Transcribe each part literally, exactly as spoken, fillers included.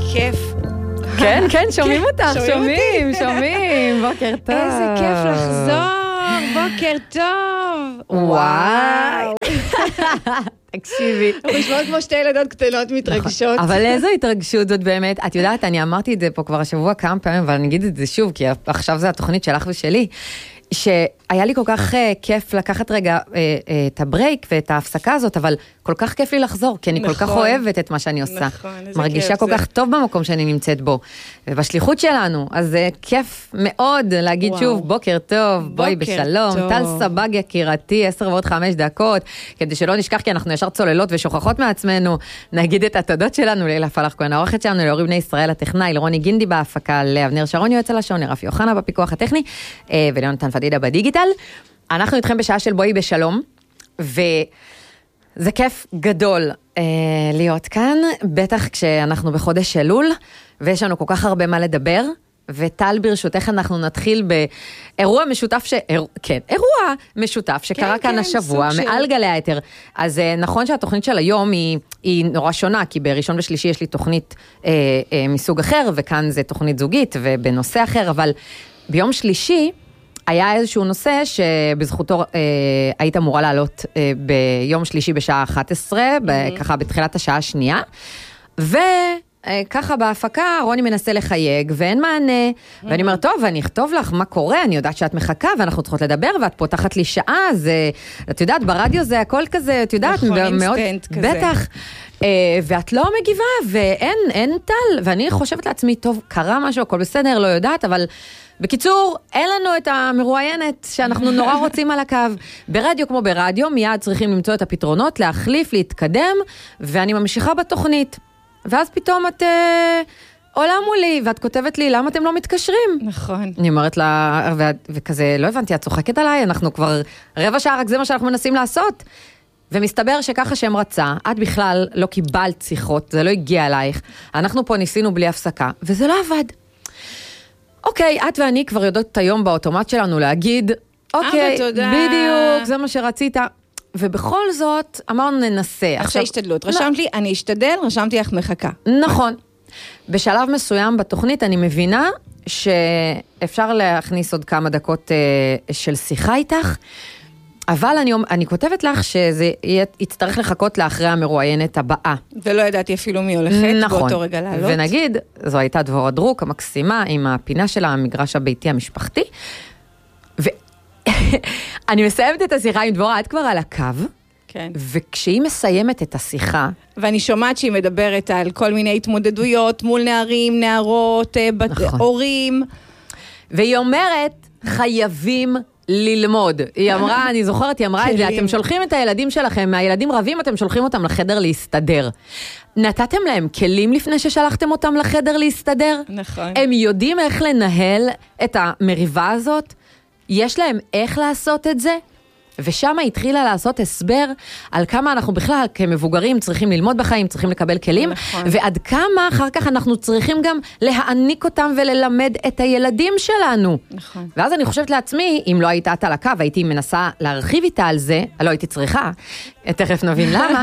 כיף. כן, כן, שומעים אותך, שומעים, שומעים, בוקר טוב. איזה כיף לחזור, בוקר טוב. וואו. תקשיבי. אנחנו נשמעות כמו שתי ילדות קטנות מתרגשות. אבל איזו התרגשות זאת באמת, את יודעת, אני אמרתי את זה פה כבר השבוע כמה פעמים, אבל אני אגיד את זה שוב, כי עכשיו זה התוכנית שלך ושלי, שהיה לי כל כך כיף לקחת רגע את הברייק ואת ההפסקה הזאת, אבל כל כך כיף לי לחזור, כי אני כל כך אוהבת את מה שאני עושה. מרגישה כל כך טוב במקום שאני נמצאת בו, ובשליחות שלנו, אז זה כיף מאוד להגיד שוב, בוקר טוב, בואי בשלום, טל סבג יקירתי, עשר ועוד חמש דקות, כדי שלא נשכח, כי אנחנו ישר צוללות ושוכחות מעצמנו, נגיד את התודות שלנו, לילה פלח כהן העורכת שלנו, לאורי בני ישראל הטכנאי, לרוני גינדי בהפקה, לאבנר שרון יועץ הלשון, לרפי יוחנה בפיקוח הטכני, וליונתן פדידה בדיגיטל. אנחנו איתכם בשעה של בואי בשלום, וזה כיף גדול אה, להיות כאן, בטח כשאנחנו בחודש אלול, ויש לנו כל כך הרבה מה לדבר, וטל ברשותך אנחנו נתחיל באירוע משותף, ש... איר... כן, אירוע משותף שקרה כן, כאן כן, השבוע, מעל גלי היתר. אז אה, נכון שהתוכנית של היום היא, היא נורא שונה, כי בראשון ושלישי יש לי תוכנית אה, אה, מסוג אחר, וכאן זה תוכנית זוגית ובנושא אחר, אבל ביום שלישי, היה איזשהו נושא שבזכותו אה, היית אמורה לעלות אה, ביום שלישי בשעה אחת עשרה, mm-hmm. ככה בתחילת השעה השנייה, וככה בהפקה רוני מנסה לחייג, ואין מענה, mm-hmm. ואני אומר, טוב, אני אכתוב לך מה קורה, אני יודעת שאת מחכה, ואנחנו צריכות לדבר, ואת פותחת לי שעה, זה, את יודעת, ברדיו זה הכל כזה, את יודעת, נכון, אינסטנט כזה. בטח, אה, ואת לא מגיבה, ואין, אין טל, ואני חושבת לעצמי, טוב, קרה משהו, הכל בסדר, לא יודעת, אבל בקיצור, אין לנו את המרואיינת שאנחנו נורא רוצים על הקו. ברדיו כמו ברדיו, מיד צריכים למצוא את הפתרונות, להחליף, להתקדם, ואני ממשיכה בתוכנית. ואז פתאום את אה, עולה מולי, ואת כותבת לי, למה אתם לא מתקשרים? נכון. אני אומרת לה, ו- וכזה, לא הבנתי, את צוחקת עליי, אנחנו כבר רבע שעה, רק זה מה שאנחנו מנסים לעשות. ומסתבר שככה שהם רצה, את בכלל לא קיבלת שיחות, זה לא הגיע אלייך. אנחנו פה ניסינו בלי הפסקה, וזה לא עבד. אוקיי, את ואני כבר יודעות היום באוטומט שלנו להגיד, אוקיי, בדיוק, זה מה שרצית. ובכל זאת, אמרנו ננסה. עכשיו השתדלות, רשמת לי, אני אשתדל, רשמתי לך מחכה. נכון. בשלב מסוים בתוכנית אני מבינה שאפשר להכניס עוד כמה דקות של שיחה איתך, אבל אני, אני כותבת לך שזה יצטרך לחכות לאחרי המרואיינת הבאה. ולא ידעתי אפילו מי הולכת נכון. באותו רגע לעלות. ונגיד, זו הייתה דבורה דרוק המקסימה עם הפינה של המגרש הביתי המשפחתי, ואני מסיימת את השיחה עם דבורה, את כבר על הקו, כן. וכשהיא מסיימת את השיחה, ואני שומעת שהיא מדברת על כל מיני התמודדויות מול נערים, נערות, נכון. הורים. והיא אומרת, חייבים ללמוד. היא אמרה, אני זוכרת, היא אמרה את זה, אתם שולחים את הילדים שלכם, מהילדים רבים אתם שולחים אותם לחדר להסתדר. נתתם להם כלים לפני ששלחתם אותם לחדר להסתדר? נכון. הם יודעים איך לנהל את המריבה הזאת? יש להם איך לעשות את זה? ושם התחילה לעשות הסבר על כמה אנחנו בכלל כמבוגרים צריכים ללמוד בחיים, צריכים לקבל כלים, נכון. ועד כמה אחר כך אנחנו צריכים גם להעניק אותם וללמד את הילדים שלנו. נכון. ואז אני חושבת לעצמי, אם לא הייתה על הקו, הייתי מנסה להרחיב איתה על זה, לא הייתי צריכה, תכף נבין למה,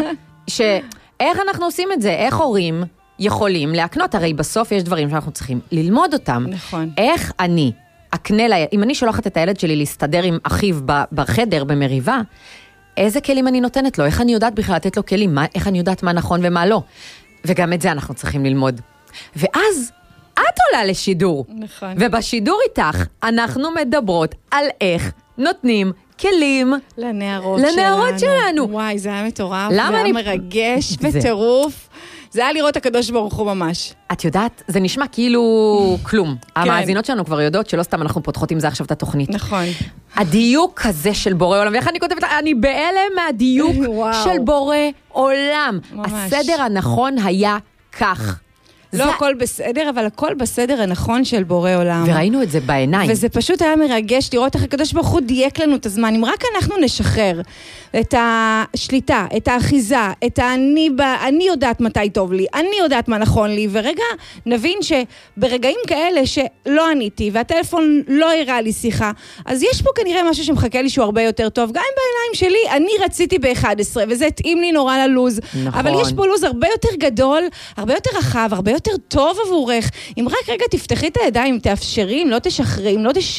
שאיך אנחנו עושים את זה, איך הורים יכולים להקנות, הרי בסוף יש דברים שאנחנו צריכים ללמוד אותם. נכון. איך אני אקנה לה, אם אני שולחת את הילד שלי להסתדר עם אחיו בחדר, במריבה, איזה כלים אני נותנת לו? איך אני יודעת בכלל לתת לו כלים? מה, איך אני יודעת מה נכון ומה לא? וגם את זה אנחנו צריכים ללמוד. ואז את עולה לשידור. נכון. ובשידור איתך אנחנו מדברות על איך נותנים כלים לנערות, לנערות שלנו. שלנו. וואי, זה היה מטורף. למה זה אני... היה מרגש וטירוף. זה היה לראות הקדוש ברוך הוא ממש. את יודעת, זה נשמע כאילו כלום. המאזינות שלנו כבר יודעות שלא סתם אנחנו פותחות עם זה עכשיו את התוכנית. נכון. הדיוק כזה של בורא עולם, ואיך אני כותבת, אני בהלם מהדיוק של בורא עולם. הסדר הנכון היה כך. לא הכל בסדר, אבל הכל בסדר הנכון של בורא עולם. וראינו את זה בעיניים. וזה פשוט היה מרגש לראות איך הקדוש ברוך הוא דייק לנו את הזמן. אם רק אנחנו נשחרר את השליטה, את האחיזה, את האני, אני יודעת מתי טוב לי, אני יודעת מה נכון לי, ורגע נבין שברגעים כאלה שלא עניתי, והטלפון לא הראה לי שיחה, אז יש פה כנראה משהו שמחכה לי שהוא הרבה יותר טוב, גם בעיניים שלי, אני רציתי ב-אחת עשרה, וזה התאים לי נורא ללוז. נכון. אבל יש פה לוז הרבה יותר גדול, הרבה יותר רחב, הרבה יותר יותר טוב עבורך. אם רק רגע תפתחי את הידיים, תאפשרי, אם לא תשחררי, אם לא תש...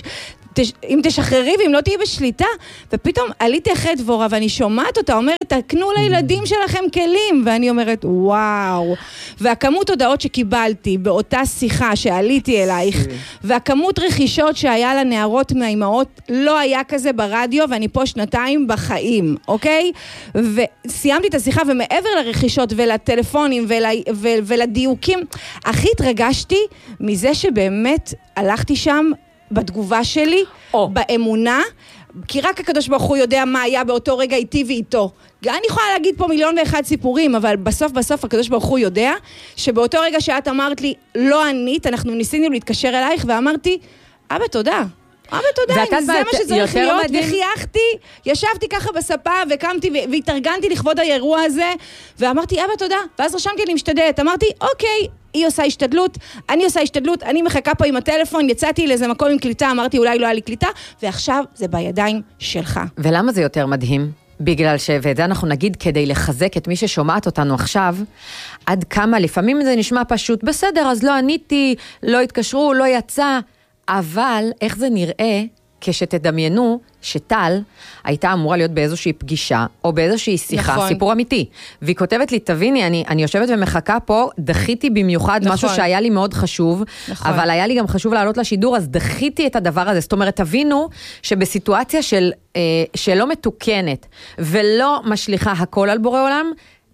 אם תשחררי ואם לא תהיי בשליטה, ופתאום עליתי אחרי דבורה ואני שומעת אותה, אומרת, תקנו לילדים שלכם כלים, ואני אומרת, וואו, והכמות הודעות שקיבלתי באותה שיחה שעליתי אלייך, והכמות רכישות שהיה לנערות מהאימהות, לא היה כזה ברדיו, ואני פה שנתיים בחיים, אוקיי? וסיימתי את השיחה, ומעבר לרכישות ולטלפונים ול, ול, ולדיוקים, הכי התרגשתי מזה שבאמת הלכתי שם, בתגובה שלי, oh. באמונה, כי רק הקדוש ברוך הוא יודע מה היה באותו רגע איתי ואיתו. אני יכולה להגיד פה מיליון ואחד סיפורים, אבל בסוף בסוף הקדוש ברוך הוא יודע, שבאותו רגע שאת אמרת לי, לא ענית, אנחנו ניסינו להתקשר אלייך, ואמרתי, אבא תודה. אבא תודה, אם זה מה שצריך להיות, וחייכתי, ישבתי ככה בספה, וקמתי והתארגנתי לכבוד האירוע הזה, ואמרתי, אבא תודה, ואז רשמתי לי משתדלת, אמרתי, אוקיי, היא עושה השתדלות, אני עושה השתדלות, אני מחכה פה עם הטלפון, יצאתי לאיזה מקום עם קליטה, אמרתי אולי לא היה לי קליטה, ועכשיו זה בידיים שלך. ולמה זה יותר מדהים? בגלל ש... ואת זה אנחנו נגיד כדי לחזק את מי ששומעת אותנו עכשיו, עד כמה לפעמים זה נשמע פשוט, בסדר, אז לא עניתי, לא התקשרו, לא יצא, אבל איך זה נראה כשתדמיינו שטל הייתה אמורה להיות באיזושהי פגישה, או באיזושהי שיחה, נכון. סיפור אמיתי. והיא כותבת לי, תביני, אני, אני יושבת ומחכה פה, דחיתי במיוחד נכון. משהו שהיה לי מאוד חשוב, נכון. אבל היה לי גם חשוב לעלות לשידור, אז דחיתי את הדבר הזה. זאת אומרת, תבינו שבסיטואציה של, אה, שלא מתוקנת, ולא משליחה הכל על בורא עולם,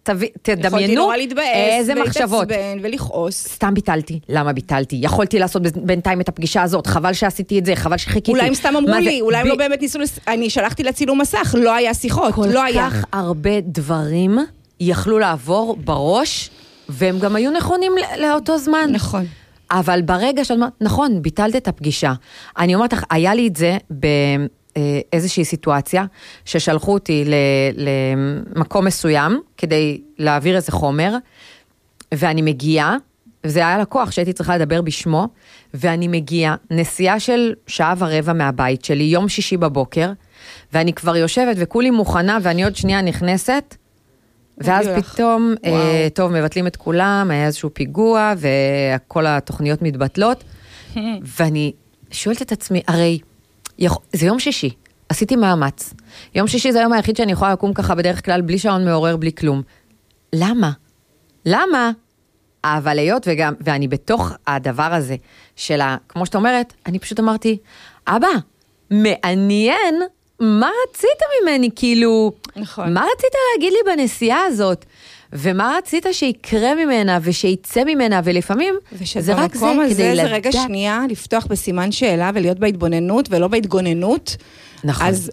תדמיינו איזה מחשבות. ולכעוס. סתם ביטלתי. למה ביטלתי? יכולתי לעשות בינתיים את הפגישה הזאת, חבל שעשיתי את זה, חבל שחיכיתי. אולי הם סתם אמרו לי, אולי הם לא באמת ניסו, אני שלחתי לצילום מסך, לא היה שיחות, לא היה. כל כך הרבה דברים יכלו לעבור בראש, והם גם היו נכונים לאותו זמן. נכון. אבל ברגע שאת אומרת, נכון, ביטלת את הפגישה. אני אומרת לך, היה לי את זה ב... איזושהי סיטואציה, ששלחו אותי למקום מסוים, כדי להעביר איזה חומר, ואני מגיעה, וזה היה לקוח שהייתי צריכה לדבר בשמו, ואני מגיעה, נסיעה של שעה ורבע מהבית שלי, יום שישי בבוקר, ואני כבר יושבת וכולי מוכנה, ואני עוד שנייה נכנסת, ואז פתאום, אה, טוב, מבטלים את כולם, היה איזשהו פיגוע, וכל התוכניות מתבטלות, ואני שואלת את עצמי, הרי, זה יום שישי, עשיתי מאמץ. יום שישי זה היום היחיד שאני יכולה לקום ככה בדרך כלל, בלי שעון מעורר, בלי כלום. למה? למה? אבל היות וגם, ואני בתוך הדבר הזה, של ה, כמו שאת אומרת, אני פשוט אמרתי, אבא, מעניין, מה רצית ממני? כאילו, נכון. מה רצית להגיד לי בנסיעה הזאת? ומה רצית שיקרה ממנה ושיצא ממנה, ולפעמים זה רק זה הזה, כדי לדעת. זה רגע שנייה לפתוח בסימן שאלה ולהיות בהתבוננות ולא בהתגוננות. נכון. אז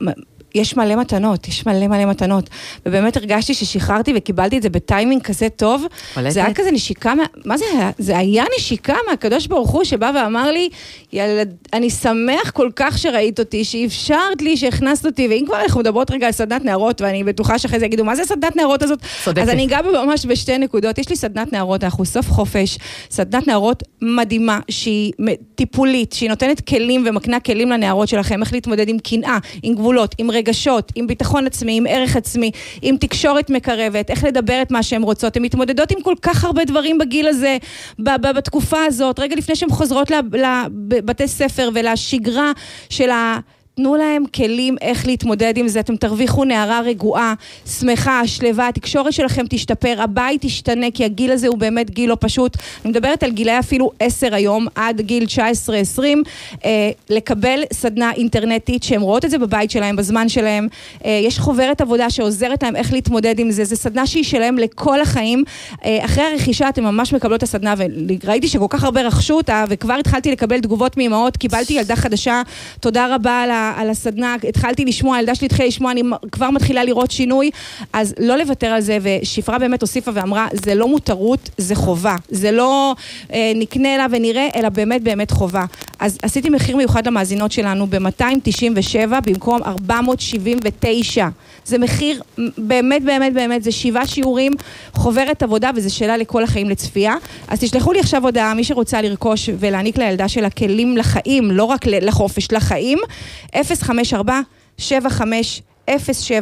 יש מלא מתנות, יש מלא מלא מתנות. ובאמת הרגשתי ששחררתי וקיבלתי את זה בטיימינג כזה טוב. זה היה כזה נשיקה, מה זה היה? זה היה נשיקה מהקדוש ברוך הוא שבא ואמר לי, ילד, אני שמח כל כך שראית אותי, שאפשרת לי, שהכנסת אותי, ואם כבר אנחנו מדברות רגע על סדנת נערות, ואני בטוחה שאחרי זה יגידו, מה זה סדנת נערות הזאת? צודקת. אז אני אגע ממש בשתי נקודות. יש לי סדנת נערות, אנחנו סוף חופש, סדנת נערות מדהימה, שהיא טיפולית, שהיא נותנת כלים ומקנה כלים לנערות שלכם, איך להתמודד עם קנאה, עם גבולות, עם רגשות, עם ביטחון עצמי, עם ערך עצמי, עם תקשורת מקרבת, איך לדבר את מה שהן רוצות. הן מתמודדות עם כל כך הרבה דברים בגיל הזה, בתקופה הזאת, רגע לפני שהן חוזרות לבתי ספר ולשגרה של ה... תנו להם כלים איך להתמודד עם זה, אתם תרוויחו נערה רגועה, שמחה, שלווה, התקשורת שלכם תשתפר, הבית תשתנה, כי הגיל הזה הוא באמת גיל לא פשוט. אני מדברת על גילי אפילו עשר היום, עד גיל תשע עשרה עשרים, אה, לקבל סדנה אינטרנטית, שהן רואות את זה בבית שלהם, בזמן שלהם. אה, יש חוברת עבודה שעוזרת להם איך להתמודד עם זה, זה סדנה שהיא שלהם לכל החיים. אה, אחרי הרכישה אתם ממש מקבלות את הסדנה, וראיתי שכל כך הרבה רכשו אותה, וכבר התחלתי לקבל תגובות מאמהות, קיבלתי ילדה חדשה, תודה רבה על על הסדנה, התחלתי לשמוע, הילדה שלי התחילה לשמוע, אני כבר מתחילה לראות שינוי, אז לא לוותר על זה, ושפרה באמת הוסיפה ואמרה, זה לא מותרות, זה חובה, זה לא אה, נקנה לה ונראה, אלא באמת באמת חובה. אז עשיתי מחיר מיוחד למאזינות שלנו, ב-מאתיים תשעים ושבע, במקום ארבע מאות שבעים ותשע. זה מחיר, באמת באמת באמת, זה שבעה שיעורים, חוברת עבודה, וזה שאלה לכל החיים לצפייה. אז תשלחו לי עכשיו הודעה, מי שרוצה לרכוש ולהעניק לילדה שלה כלים לחיים, לא רק לחופש, לחיים, אפס חמש ארבע שבע חמש אפס שבע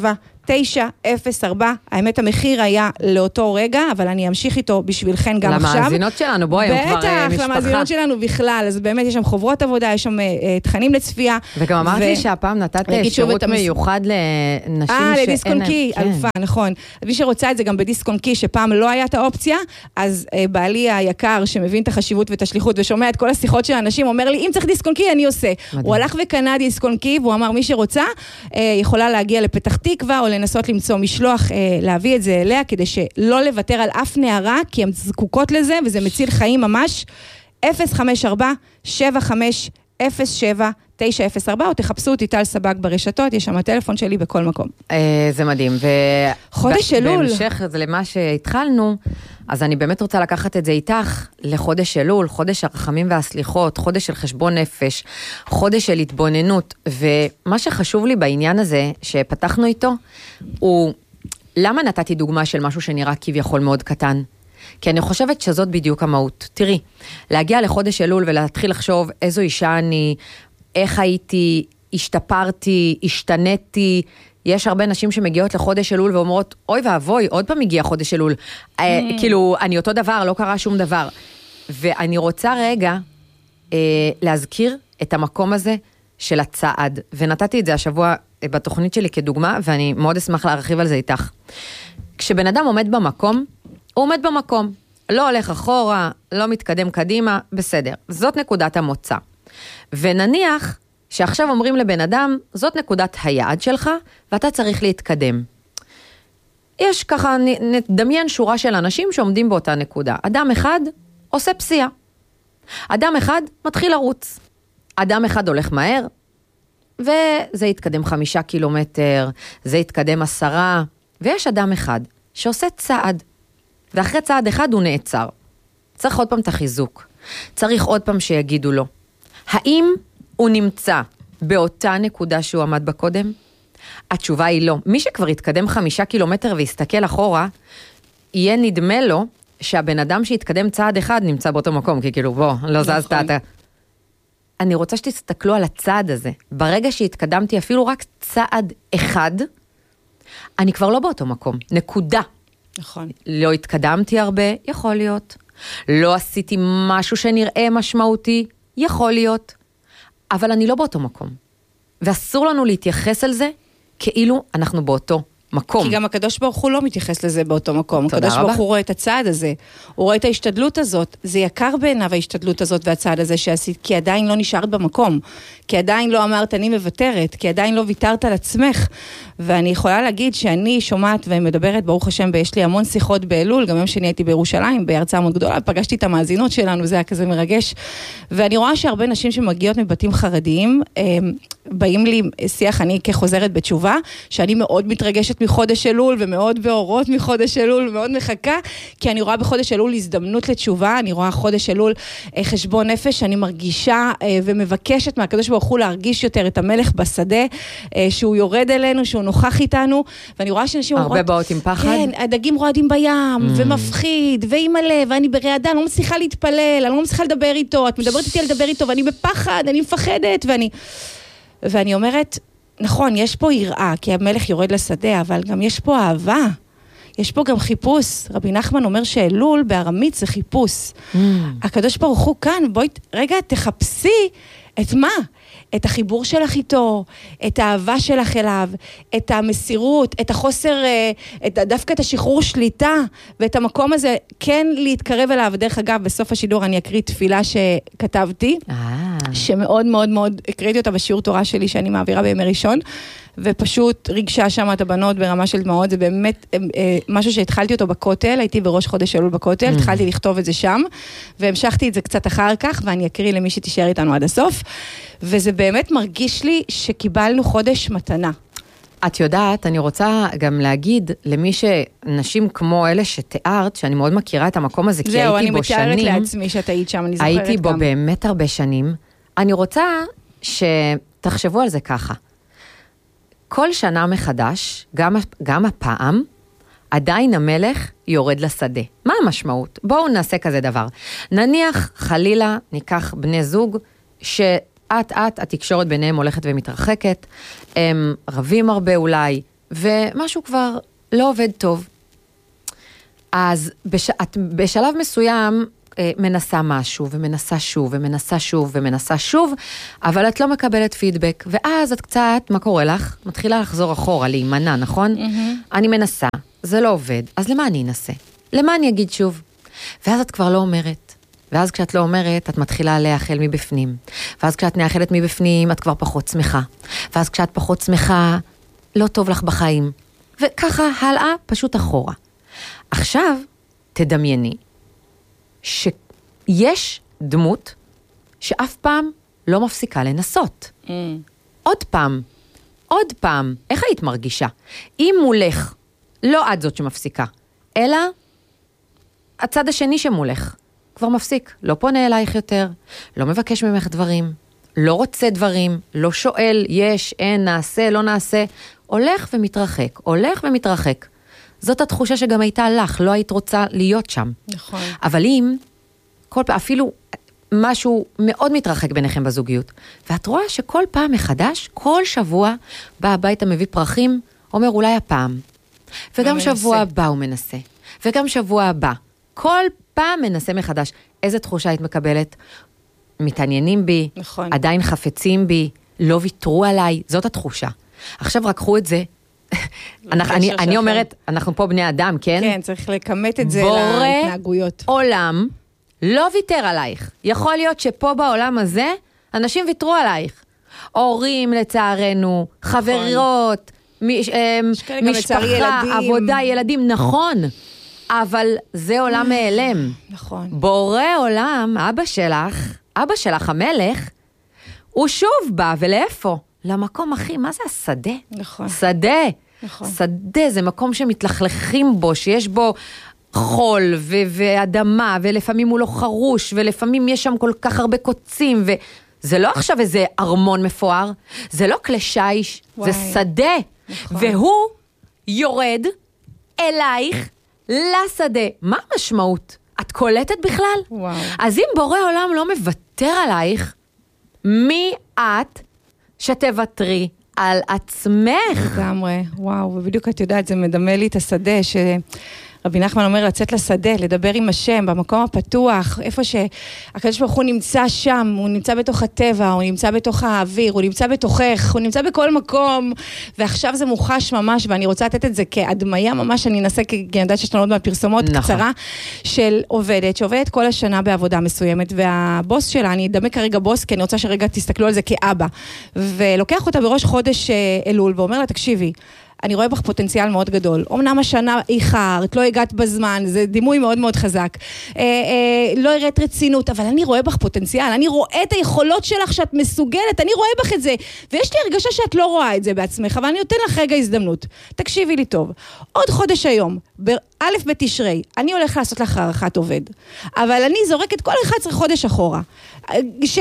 תשע אפס ארבע, האמת המחיר היה לאותו רגע, אבל אני אמשיך איתו בשבילכן גם עכשיו. למאזינות שלנו, בואי, הם כבר משפחה. בטח, למאזינות שלנו בכלל, אז באמת יש שם חוברות עבודה, יש שם תכנים לצפייה. וגם אמרת לי שהפעם נתת שירות מיוחד לנשים שאין להם. אה, לדיסק-און-קי, אלופה, נכון. מי שרוצה את זה גם בדיסק-און-קי, שפעם לא היה את האופציה, אז בעלי היקר שמבין את החשיבות ואת השליחות ושומע את כל השיחות של האנשים, אומר לי, אם צריך דיסק-און-קי, אני עושה. הוא הלך וקנה דיסק-און-קי, והוא אמר, מי שרוצה, יכולה להגיע לפתח תקווה, או לנסות למצוא משלוח, להביא את זה אליה, כדי שלא לוותר על אף נערה, כי הן זקוקות לזה, וזה מציל חיים ממש. אפס חמש ארבע שבע חמש אפס שבע תשע אפס ארבע, או תחפשו אותי טל סבג ברשתות, יש שם הטלפון שלי בכל מקום. זה מדהים. חודש אלול. בהמשך למה שהתחלנו, אז אני באמת רוצה לקחת את זה איתך לחודש אלול, חודש הרחמים והסליחות, חודש של חשבון נפש, חודש של התבוננות, ומה שחשוב לי בעניין הזה, שפתחנו איתו, הוא, למה נתתי דוגמה של משהו שנראה כביכול מאוד קטן? כי אני חושבת שזאת בדיוק המהות. תראי, להגיע לחודש אלול ולהתחיל לחשוב איזו אישה אני, איך הייתי, השתפרתי, השתניתי, יש הרבה נשים שמגיעות לחודש אלול ואומרות, אוי ואבוי, עוד פעם הגיע חודש אלול. Mm. כאילו, אני אותו דבר, לא קרה שום דבר. ואני רוצה רגע אה, להזכיר את המקום הזה של הצעד. ונתתי את זה השבוע בתוכנית שלי כדוגמה, ואני מאוד אשמח להרחיב על זה איתך. כשבן אדם עומד במקום, הוא עומד במקום. לא הולך אחורה, לא מתקדם קדימה, בסדר. זאת נקודת המוצא. ונניח שעכשיו אומרים לבן אדם, זאת נקודת היעד שלך, ואתה צריך להתקדם. יש ככה, נדמיין שורה של אנשים שעומדים באותה נקודה. אדם אחד עושה פסיעה. אדם אחד מתחיל לרוץ. אדם אחד הולך מהר, וזה יתקדם חמישה קילומטר, זה יתקדם עשרה, ויש אדם אחד שעושה צעד, ואחרי צעד אחד הוא נעצר. צריך עוד פעם את החיזוק. צריך עוד פעם שיגידו לו. האם הוא נמצא באותה נקודה שהוא עמד בקודם? התשובה היא לא. מי שכבר יתקדם חמישה קילומטר ויסתכל אחורה, יהיה נדמה לו שהבן אדם שיתקדם צעד אחד נמצא באותו מקום, כי כאילו בוא, לא זזת אתה. אני רוצה שתסתכלו על הצעד הזה. ברגע שהתקדמתי אפילו רק צעד אחד, אני כבר לא באותו מקום. נקודה. נכון. לא התקדמתי הרבה, יכול להיות. לא עשיתי משהו שנראה משמעותי, יכול להיות. אבל אני לא באותו מקום. ואסור לנו להתייחס על זה כאילו אנחנו באותו מקום. כי גם הקדוש ברוך הוא לא מתייחס לזה באותו מקום. הקדוש ברוך הוא רואה את הצעד הזה. הוא רואה את ההשתדלות הזאת. זה יקר בעיניו ההשתדלות הזאת והצעד הזה שעשית, כי עדיין לא נשארת במקום. כי עדיין לא אמרת אני מוותרת. כי עדיין לא ויתרת על עצמך. ואני יכולה להגיד שאני שומעת ומדברת, ברוך השם, ויש לי המון שיחות באלול, גם יום שני הייתי בירושלים, בהרצאה מאוד גדולה, פגשתי את המאזינות שלנו, זה היה כזה מרגש. ואני רואה שהרבה נשים שמגיעות מבתים חרדיים, באים לי שיח, אני כחוזרת בתשובה, שאני מאוד מתרגשת מחודש אלול, ומאוד באורות מחודש אלול, ומאוד מחכה, כי אני רואה בחודש אלול הזדמנות לתשובה, אני רואה חודש אלול חשבון נפש, אני מרגישה ומבקשת מהקדוש ברוך הוא להרגיש יותר את המלך בשדה, שהוא יורד אלינו, שהוא נוכח איתנו, ואני רואה שאנשים הרבה אומרות, באות עם פחד? כן, הדגים רועדים בים, mm. ומפחיד, ועם הלב, ואני ברעדה, אני לא מצליחה להתפלל, אני לא מצליחה לדבר איתו, את מדברת איתי על לדבר איתו, ואני בפחד, אני מפחדת, ואני... ואני אומרת, נכון, יש פה יראה, כי המלך יורד לשדה, אבל גם יש פה אהבה. יש פה גם חיפוש. רבי נחמן אומר שאלול בארמית זה חיפוש. Mm. הקדוש ברוך הוא כאן, בואי, רגע, תחפשי את מה? את החיבור שלך איתו, את האהבה שלך אליו, את המסירות, את החוסר, את, דווקא את השחרור שליטה, ואת המקום הזה, כן להתקרב אליו. דרך אגב, בסוף השידור אני אקריא תפילה שכתבתי, שמאוד מאוד מאוד, הקראתי אותה בשיעור תורה שלי, שאני מעבירה בימי ראשון, ופשוט ריגשה שם את הבנות ברמה של דמעות, זה באמת משהו שהתחלתי אותו בכותל, הייתי בראש חודש אלול בכותל, התחלתי לכתוב את זה שם, והמשכתי את זה קצת אחר כך, ואני אקריא למי שתישאר איתנו עד הסוף, וזה באמת מרגיש לי שקיבלנו חודש מתנה. את יודעת, אני רוצה גם להגיד למי שנשים כמו אלה שתיארת, שאני מאוד מכירה את המקום הזה, כי הייתי בו שנים. זהו, אני מתארת לעצמי שאת היית שם, אני זוכרת גם. הייתי בו באמת הרבה שנים. אני רוצה שתחשבו על זה ככה. כל שנה מחדש, גם, גם הפעם, עדיין המלך יורד לשדה. מה המשמעות? בואו נעשה כזה דבר. נניח, חלילה, ניקח בני זוג, שאט אט התקשורת ביניהם הולכת ומתרחקת, הם רבים הרבה אולי, ומשהו כבר לא עובד טוב. אז בש... את בשלב מסוים אה, מנסה משהו, ומנסה שוב, ומנסה שוב, ומנסה שוב, אבל את לא מקבלת פידבק, ואז את קצת, מה קורה לך? מתחילה לחזור אחורה, להימנע, נכון? Mm-hmm. אני מנסה, זה לא עובד, אז למה אני אנסה? למה אני אגיד שוב? ואז את כבר לא אומרת. ואז כשאת לא אומרת, את מתחילה להאכל מבפנים. ואז כשאת נאכלת מבפנים, את כבר פחות שמחה. ואז כשאת פחות שמחה, לא טוב לך בחיים. וככה הלאה, פשוט אחורה. עכשיו, תדמייני, שיש דמות שאף פעם לא מפסיקה לנסות. Mm. עוד פעם, עוד פעם, איך היית מרגישה? אם מולך, לא את זאת שמפסיקה, אלא הצד השני שמולך, כבר מפסיק, לא פונה אלייך יותר, לא מבקש ממך דברים, לא רוצה דברים, לא שואל, יש, אין, נעשה, לא נעשה, הולך ומתרחק, הולך ומתרחק. זאת התחושה שגם הייתה לך, לא היית רוצה להיות שם. נכון. אבל אם, כל פעם, אפילו משהו מאוד מתרחק ביניכם בזוגיות, ואת רואה שכל פעם מחדש, כל שבוע, בא הביתה מביא פרחים, אומר אולי הפעם. וגם שבוע הבא הוא מנסה. וגם שבוע הבא. כל פעם מנסה מחדש. איזה תחושה היית מקבלת? מתעניינים בי, נכון. עדיין חפצים בי, לא ויתרו עליי, זאת התחושה. עכשיו רקחו את זה, אנחנו, אני, אני אומרת, אנחנו פה בני אדם, כן? כן, צריך לקמת את זה בורא להתנהגויות. עולם לא ויתר עלייך. יכול להיות שפה בעולם הזה, אנשים ויתרו עלייך. הורים לצערנו, חברות, מש, משפחה, עבודה, ילדים, נכון. אבל זה עולם מאלם. נכון. בורא עולם, אבא שלך, אבא שלך המלך, הוא שוב בא, ולאיפה? למקום הכי, מה זה השדה? נכון. שדה. נכון. שדה זה מקום שמתלכלכים בו, שיש בו חול ו- ואדמה, ולפעמים הוא לא חרוש, ולפעמים יש שם כל כך הרבה קוצים, וזה לא עכשיו איזה ארמון מפואר, זה לא כלי שיש, זה שדה. נכון. והוא יורד אלייך לשדה. מה המשמעות? את קולטת בכלל? וואו. אז אם בורא עולם לא מוותר עלייך, מי את שתוותרי על עצמך? לגמרי, וואו, ובדיוק את יודעת, זה מדמה לי את השדה, שרבי נחמן אומר לצאת לשדה, לדבר עם השם, במקום הפתוח, איפה שהקדוש ברוך הוא נמצא שם, הוא נמצא בתוך הטבע, הוא נמצא בתוך האוויר, הוא נמצא בתוכך, הוא נמצא בכל מקום, ועכשיו זה מוחש ממש, ואני רוצה לתת את זה כהדמיה ממש, אני אנסה, כי אני יודעת שיש לנו עוד מהפרסומות נכון. קצרה, של עובדת, שעובדת כל השנה בעבודה מסוימת, והבוס שלה, אני אדמה כרגע בוס, כי אני רוצה שרגע תסתכלו על זה כאבא, ולוקח אותה בראש חודש אלול, ואומר לה, תקשיבי, אני רואה בך פוטנציאל מאוד גדול. אמנם השנה איחרת, לא הגעת בזמן, זה דימוי מאוד מאוד חזק. אה, אה, לא הראת רצינות, אבל אני רואה בך פוטנציאל, אני רואה את היכולות שלך שאת מסוגלת, אני רואה בך את זה, ויש לי הרגשה שאת לא רואה את זה בעצמך, אבל אני נותן לך רגע הזדמנות. תקשיבי לי טוב. עוד חודש היום, באלף בתשרי, אני הולך לעשות לך הערכת עובד, אבל אני זורקת כל אחד עשרה חודש אחורה. ש...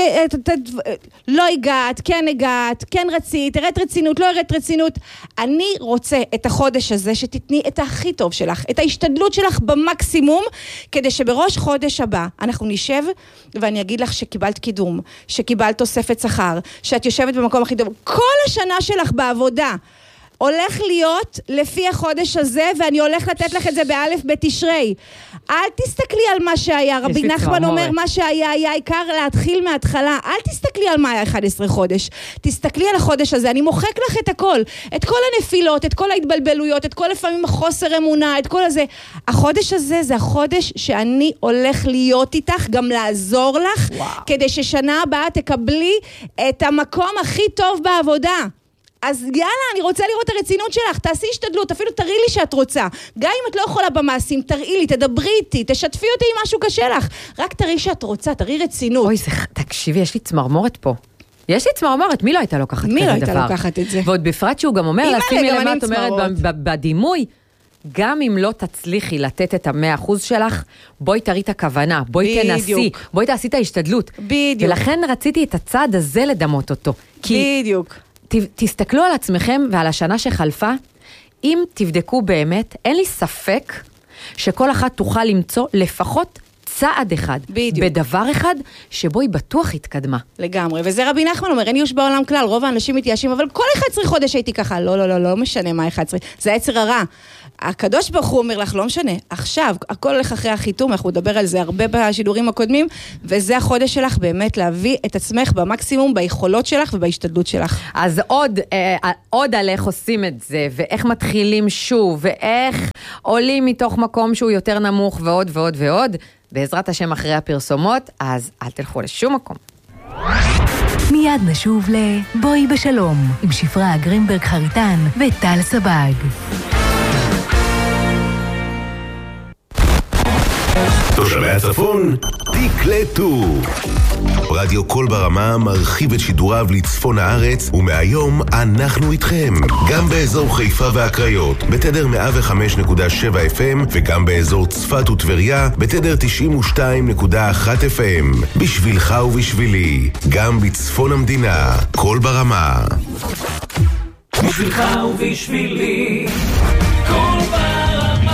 לא הגעת, כן הגעת, כן רצית, הראת רצינות, לא הראת רצינות. אני רוצה את החודש הזה שתתני את הכי טוב שלך, את ההשתדלות שלך במקסימום, כדי שבראש חודש הבא אנחנו נשב ואני אגיד לך שקיבלת קידום, שקיבלת תוספת שכר, שאת יושבת במקום הכי טוב. כל השנה שלך בעבודה הולך להיות לפי החודש הזה, ואני הולך לתת לך את זה באלף בתשרי. אל תסתכלי על מה שהיה, רבי נחמן אומר מה שהיה, היה עיקר להתחיל מההתחלה, אל תסתכלי על מה היה אחד עשר חודש, תסתכלי על החודש הזה, אני מוחק לך את הכל, את כל הנפילות, את כל ההתבלבלויות, את כל לפעמים החוסר אמונה, את כל הזה. החודש הזה זה החודש שאני הולך להיות איתך, גם לעזור לך, וואו. כדי ששנה הבאה תקבלי את המקום הכי טוב בעבודה. אז יאללה, אני רוצה לראות את הרצינות שלך, תעשי השתדלות, אפילו תראי לי שאת רוצה. גם אם את לא יכולה במעשים, תראי לי, תדברי איתי, תשתפי אותי עם משהו קשה לך. רק תראי שאת רוצה, תראי רצינות. אוי, זה, תקשיבי, יש לי צמרמורת פה. יש לי צמרמורת, מי לא הייתה לוקחת כזה דבר? מי לא הייתה לוקחת את זה? ועוד בפרט שהוא גם אומר, לשימי למה את אומרת בדימוי, גם אם לא תצליחי לתת את המאה אחוז שלך, בואי תראי את הכוונה, בואי תנסי, בואי תעשי את ההשתדלות. בדיוק. ולכן רציתי את הצד הזה לדמות אותו. בדיוק. תסתכלו על עצמכם ועל השנה שחלפה, אם תבדקו באמת, אין לי ספק שכל אחת תוכל למצוא לפחות צעד אחד, בדיוק. בדבר אחד שבו היא בטוח התקדמה. לגמרי, וזה רבי נחמן אומר, אין ייאוש בעולם כלל, רוב האנשים מתייאשים, אבל כל אחד עשרה חודש הייתי ככה, לא, לא, לא, לא משנה מה אחד עשרה, זה היצר הרע. הקדוש ברוך הוא אומר לך, לא משנה, עכשיו, הכל הולך אחרי החיתום, אנחנו נדבר על זה הרבה בשידורים הקודמים, וזה החודש שלך באמת להביא את עצמך במקסימום, ביכולות שלך ובהשתדלות שלך. אז עוד, אה, עוד על איך עושים את זה, ואיך מתחילים שוב, ואיך עולים מתוך מקום שהוא יותר נמוך, ועוד ועוד ועוד, בעזרת השם אחרי הפרסומות, אז אל תלכו לשום מקום. מיד נשוב לבואי בשלום, עם שפרה גרינברג חריטן וטל סבג. תושבי הצפון, תקלטו. רדיו קול ברמה מרחיב את שידוריו לצפון הארץ, ומהיום אנחנו איתכם. גם באזור חיפה והקריות, בתדר מאה וחמש נקודה שבע אף אם, וגם באזור צפת וטבריה, בתדר תשעים ושתיים נקודה אחת אף אם. בשבילך ובשבילי, גם בצפון המדינה, קול ברמה. בשבילך ובשבילי, קול ברמה.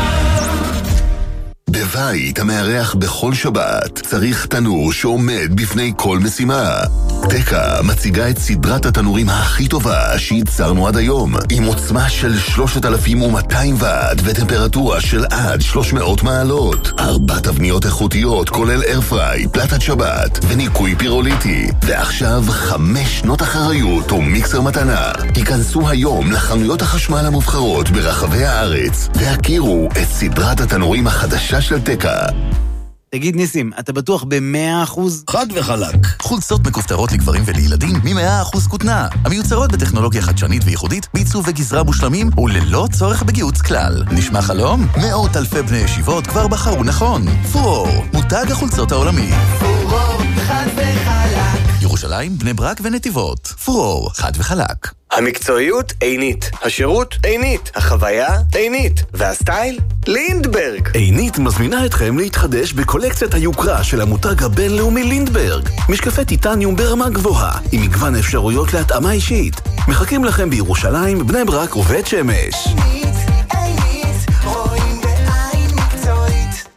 בבית המארח בכל שבת צריך תנור שעומד בפני כל משימה. תקה מציגה את סדרת התנורים הכי טובה שייצרנו עד היום, עם עוצמה של שלושת אלפים ומאתיים ואט וטמפרטורה של עד שלוש מאות מעלות. ארבע תבניות איכותיות כולל איירפריי, פלטת שבת וניקוי פירוליטי. ועכשיו חמש שנות אחריות ומיקסר מתנה. היכנסו היום לחנויות החשמל המובחרות ברחבי הארץ והכירו את סדרת התנורים החדשה של תקה. תגיד ניסים, אתה בטוח ב-מאה אחוז? חד וחלק. חולצות מכופתרות לגברים ולילדים מ-מאה אחוז כותנה. המיוצרות בטכנולוגיה חדשנית וייחודית, בעיצוב וגזרה מושלמים וללא צורך בגיוץ כלל. נשמע חלום? מאות אלפי בני ישיבות כבר בחרו נכון. פורור, מותג החולצות העולמי. פורור, חד וחלק. ירושלים, בני ברק ונתיבות. פורור, חד וחלק. המקצועיות עינית, השירות עינית, החוויה עינית, והסטייל לינדברג. עינית מזמינה אתכם להתחדש בקולקציית היוקרה של המותג הבינלאומי לינדברג. משקפי טיטניום ברמה גבוהה, עם מגוון אפשרויות להתאמה אישית. מחכים לכם בירושלים, בני ברק ובית שמש. עינית, עינית, רואים בעין מקצועית.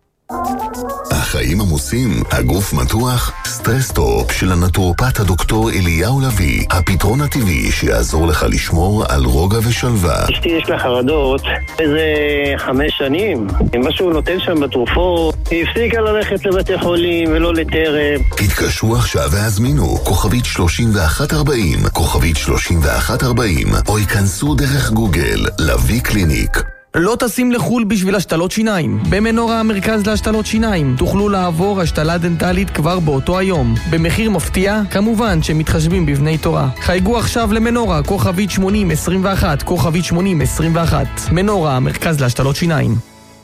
החיים עמוסים, הגוף מתוח, סטרסטופ של הנטורופט הדוקטור אליהו לוי, הפתרון הטבעי שיעזור לך לשמור על רוגע ושלווה. אשתי יש לה חרדות איזה חמש שנים, משהו נותן שם בתרופות, היא הפסיקה ללכת לבתי חולים ולא לטרם. התקשרו עכשיו והזמינו כוכבית שלושים ואחת ארבעים, כוכבית שלושים ואחת ארבעים, או ייכנסו דרך גוגל לוי קליניק. לא תשים לחול בשביל השתלות שיניים. במנורה המרכז להשתלות שיניים תוכלו לעבור השתלה דנטלית כבר באותו היום. במחיר מפתיע, כמובן שמתחשבים בבני תורה. חייגו עכשיו למנורה, כוכבית שמונים עשרים ואחת, כוכבית שמונים עשרים ואחת. מנורה המרכז להשתלות שיניים.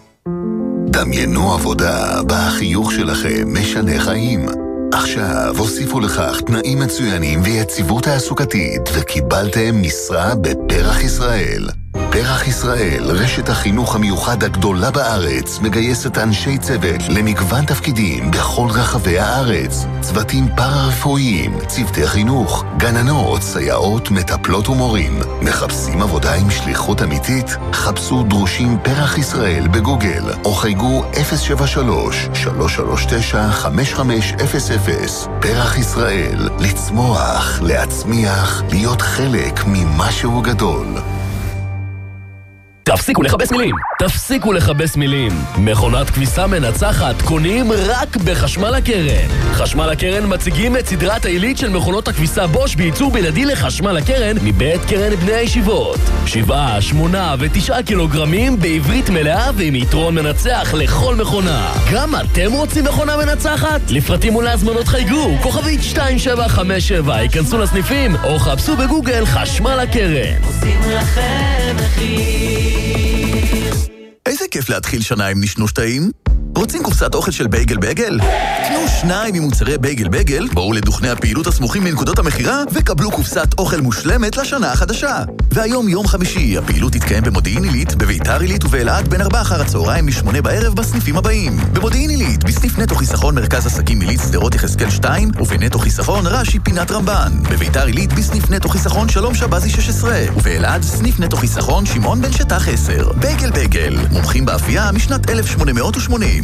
דמיינו עבודה בה החיוך שלכם משנה חיים. עכשיו הוסיפו לכך תנאים מצוינים ויציבות תעסוקתית וקיבלתם משרה בפרח ישראל. פרח ישראל, רשת החינוך המיוחד הגדולה בארץ, מגייסת אנשי צוות למגוון תפקידים בכל רחבי הארץ. צוותים פארה-רפואיים, צוותי חינוך, גננות, סייעות, מטפלות ומורים. מחפשים עבודה עם שליחות אמיתית? חפשו דרושים פרח ישראל בגוגל, או חייגו אפס שבע שלוש, שלוש שלוש תשע, חמש חמש אפס אפס. פרח ישראל, לצמוח, להצמיח, להיות חלק ממשהו גדול. תפסיקו לחבש מילים, תפסיקו לחבש מילים. מכונת כביסה מנצחת קונים רק בחשמל הקרן. חשמל הקרן מציגים את סדרת העילית של מכונות הכביסה בוש בייצור בלעדי לחשמל הקרן מבית קרן בני הישיבות. שבעה, שמונה ותשעה קילוגרמים בעברית מלאה ועם יתרון מנצח לכל מכונה. גם אתם רוצים מכונה מנצחת? לפרטים ולהזמנות חייגו, כוכבית שתיים שבע חמש שבע, ייכנסו לסניפים או חפשו בגוגל חשמל הקרן. עושים לכם מחיר. איזה כיף להתחיל שנה עם נשנוש טעים? רוצים קופסת אוכל של בייגל בייגל? קנו שניים ממוצרי בייגל בייגל, בואו לדוכני הפעילות הסמוכים מנקודות המחירה וקבלו קופסת אוכל מושלמת לשנה החדשה. והיום יום חמישי, הפעילות תתקיים במודיעין עילית, בביתר עילית ובאלעד בין ארבע אחר הצהריים משמונה בערב בסניפים הבאים. במודיעין עילית, בסניף נטו חיסכון מרכז עסקים עילית שדרות יחזקאל שתיים, ובנטו חיסכון רש"י פינת רמב"ן. בביתר עילית, בסניף נטו חיסכון שלום שבזי שש עשרה, ובאלעד סניף נטו חיסכון שמעון בן שטח עשר. בייגל בייגל, מומחים באפייה משנת אלף שמונה מאות ושמונים.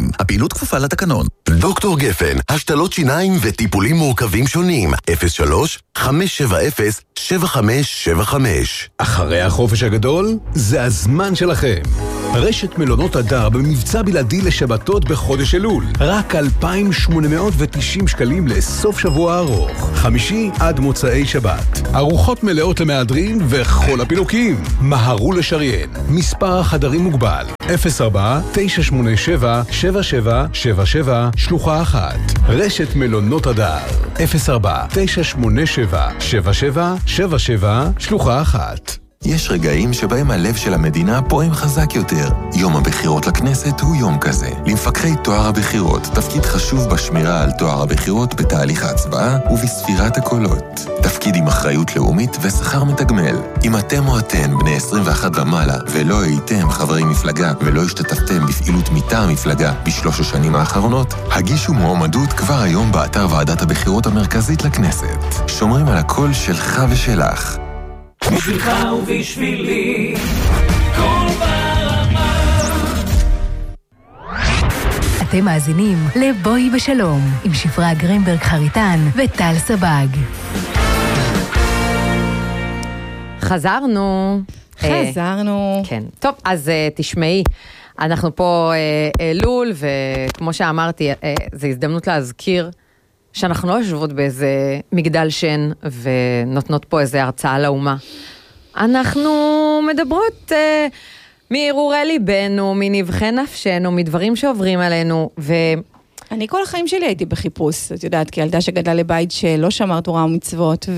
הפעילות כפופה לתקנון. דוקטור גפן, השתלות שיניים וטיפולים מורכבים שונים. אפס שלוש חמש שבע אפס שבע חמש שבע חמש. אחרי החופש הגדול, זה הזמן שלכם. רשת מלונות הדר במבצע בלעדי לשבתות בחודש אלול. רק אלפיים שמונה מאות ותשעים שקלים לסוף שבוע ארוך. חמישי עד מוצאי שבת. ארוחות מלאות למהדרין וכל הפינוקים. מהרו לשריין. מספר החדרים מוגבל. אפס ארבע תשע שמונה שבע שבע שבע שבע שבע שלוחה אחת. רשת מלונות הדר. אפס ארבע תשע שמונה שבע שבע שבע שבע שבע שלוחה אחת. יש רגעים שבהם הלב של המדינה פועם חזק יותר. יום הבחירות לכנסת הוא יום כזה. למפקחי תואר הבחירות, תפקיד חשוב בשמירה על תואר הבחירות בתהליך ההצבעה ובספירת הקולות. תפקיד עם אחריות לאומית ושכר מתגמל. אם אתם או אתן בני עשרים ואחת ומעלה ולא הייתם חברי מפלגה ולא השתתפתם בפעילות מטעם מפלגה בשלוש השנים האחרונות, הגישו מועמדות כבר היום באתר ועדת הבחירות המרכזית לכנסת. שומרים על הקול שלך ושלך. בשבילך ובשבילי, כל ברמה. אתם מאזינים לבואי בשלום, עם שפרה גרינברג חריטן וטל סבג. חזרנו. חזרנו. כן. טוב, אז תשמעי, אנחנו פה אלול, וכמו שאמרתי, זו הזדמנות להזכיר, שאנחנו לא יושבות באיזה מגדל שן ונותנות פה איזה הרצאה לאומה. אנחנו מדברות אה, מהרהורי ליבנו, מנבחי נפשנו, מדברים שעוברים עלינו, ו... אני כל החיים שלי הייתי בחיפוש, את יודעת, כילדה שגדלה לבית שלא שמר תורה ומצוות,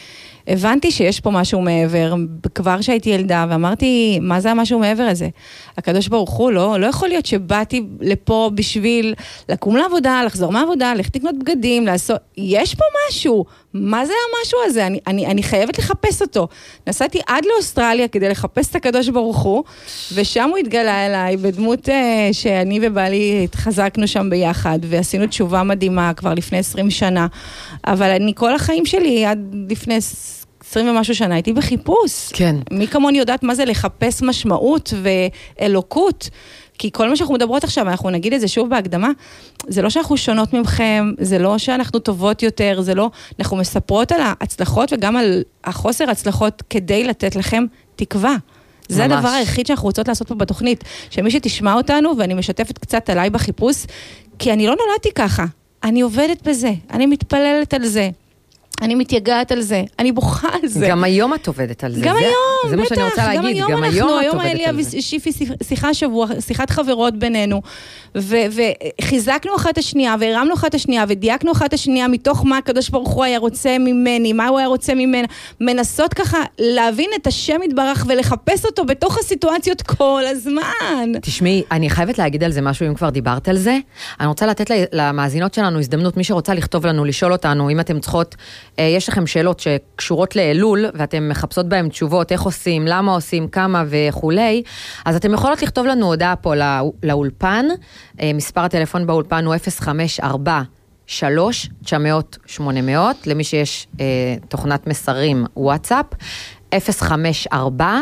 והבנתי שיש פה משהו מעבר, כבר שהייתי ילדה, ואמרתי, מה זה המשהו מעבר הזה? הקדוש ברוך הוא, לא, לא יכול להיות שבאתי לפה בשביל לקום לעבודה, לחזור מהעבודה, ללכת לקנות בגדים, לעשות, יש פה משהו, מה זה המשהו הזה? אני, אני, אני חייבת לחפש אותו. נסעתי עד לאוסטרליה כדי לחפש את הקדוש ברוך הוא, ושם הוא התגלה אליי בדמות uh, שאני ובעלי התחזקנו שם ביחד, ועשינו תשובה מדהימה כבר לפני עשרים שנה, אבל אני כל החיים שלי עד לפני עשרים ומשהו שנה הייתי בחיפוש. כן. מי כמוני יודעת מה זה לחפש משמעות ואלוקות, כי כל מה שאנחנו מדברות עכשיו, אנחנו נגיד את זה שוב בהקדמה, זה לא שאנחנו שונות ממכם, זה לא שאנחנו טובות יותר, זה לא, אנחנו מספרות על ההצלחות וגם על החוסר הצלחות כדי לתת לכם תקווה. זה הדבר היחיד שאנחנו רוצות לעשות פה בתוכנית, שמי שתשמע אותנו, ואני משתפת קצת עליי בחיפוש, כי אני לא נולדתי ככה, אני עובדת בזה, אני מתפללת על זה. אני מתייגעת על זה, אני בוכה על זה. גם היום את עובדת על זה. גם זה, היום, זה מה שאני רוצה להגיד, גם היום גם אנחנו, היום את היום עובדת היה על לי זה. שיפי שיחה שבוע, שיחת חברות בינינו, ו- וחיזקנו אחת השנייה, והרמנו אחת השנייה, ודייקנו אחת השנייה, מתוך מה הקדוש ברוך הוא היה רוצה ממני, מה הוא היה רוצה ממנה, מנסות ככה להבין את השם יתברך, ולחפש אותו בתוך הסיטואציות כל הזמן. תשמעי, אני חייבת להגיד על זה משהו, אם כבר דיברת על זה, אני רוצה לתת למאזינות שלנו הזדמנות, מי שרוצה לכתוב לנו, לשאול אותנו, אם אתם צריכות, יש לכם שאלות שקשורות לאלול, ואתם מחפשות בהם תשובות, איך עושים, למה עושים, כמה וכולי, אז אתם יכולות לכתוב לנו הודעה פה לא, לאולפן, מספר הטלפון באולפן הוא אפס חמש ארבע שלוש תשע מאות שמונה מאות, למי שיש אה, תוכנת מסרים וואטסאפ, אפס חמש ארבע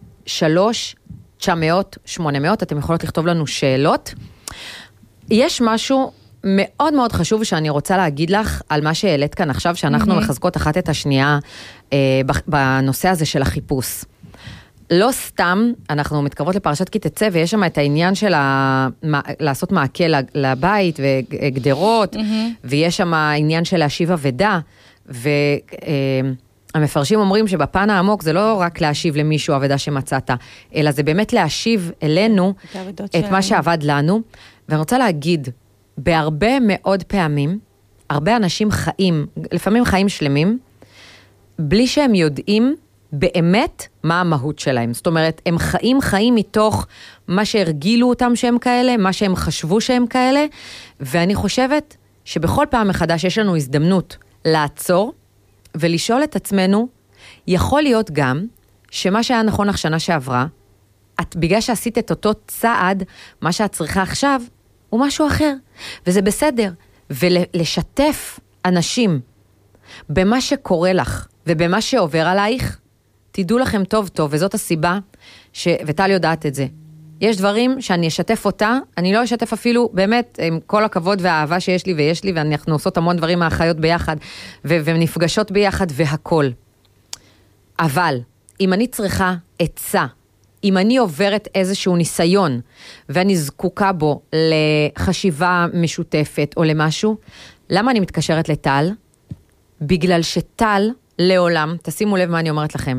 שלוש תשע מאות שמונה מאות, אתם יכולות לכתוב לנו שאלות. יש משהו מאוד מאוד חשוב שאני רוצה להגיד לך על מה שהעלית כאן עכשיו, שאנחנו mm-hmm. מחזקות אחת את השנייה אה, בנושא הזה של החיפוש. לא סתם, אנחנו מתקרבות לפרשת כי תצא, ויש שם את העניין של ה... לעשות מעקה לבית וגדרות, mm-hmm. ויש שם העניין של להשיב עבדה, והמפרשים אומרים שבפן העמוק זה לא רק להשיב למישהו עבדה שמצאת, אלא זה באמת להשיב אלינו את, את מה שעבד לנו, ואני רוצה להגיד, בהרבה מאוד פעמים, הרבה אנשים חיים, לפעמים חיים שלמים, בלי שהם יודעים באמת מה המהות שלהם. זאת אומרת, הם חיים חיים מתוך מה שהרגילו אותם שהם כאלה, מה שהם חשבו שהם כאלה, ואני חושבת שבכל פעם מחדש יש לנו הזדמנות לעצור, ולשאול את עצמנו, יכול להיות גם שמה שהיה נכון לך שנה שעברה, את בגלל שעשית את אותו צעד, מה שאת צריכה עכשיו, הוא משהו אחר, וזה בסדר, ולשתף אנשים במה שקורה לך, ובמה שעובר עלייך, תדעו לכם טוב טוב, וזאת הסיבה, ש... וטל יודעת את זה, יש דברים שאני אשתף אותה, אני לא אשתף אפילו, באמת, עם כל הכבוד והאהבה שיש לי ויש לי, ואנחנו עושות המון דברים מהחיות ביחד, ו- ונפגשות ביחד והכל. אבל, אם אני צריכה עצה, אם אני עוברת איזשהו ניסיון, ואני זקוקה בו לחשיבה משותפת או למשהו, למה אני מתקשרת לטל? בגלל שטל לעולם, תשימו לב מה אני אומרת לכם,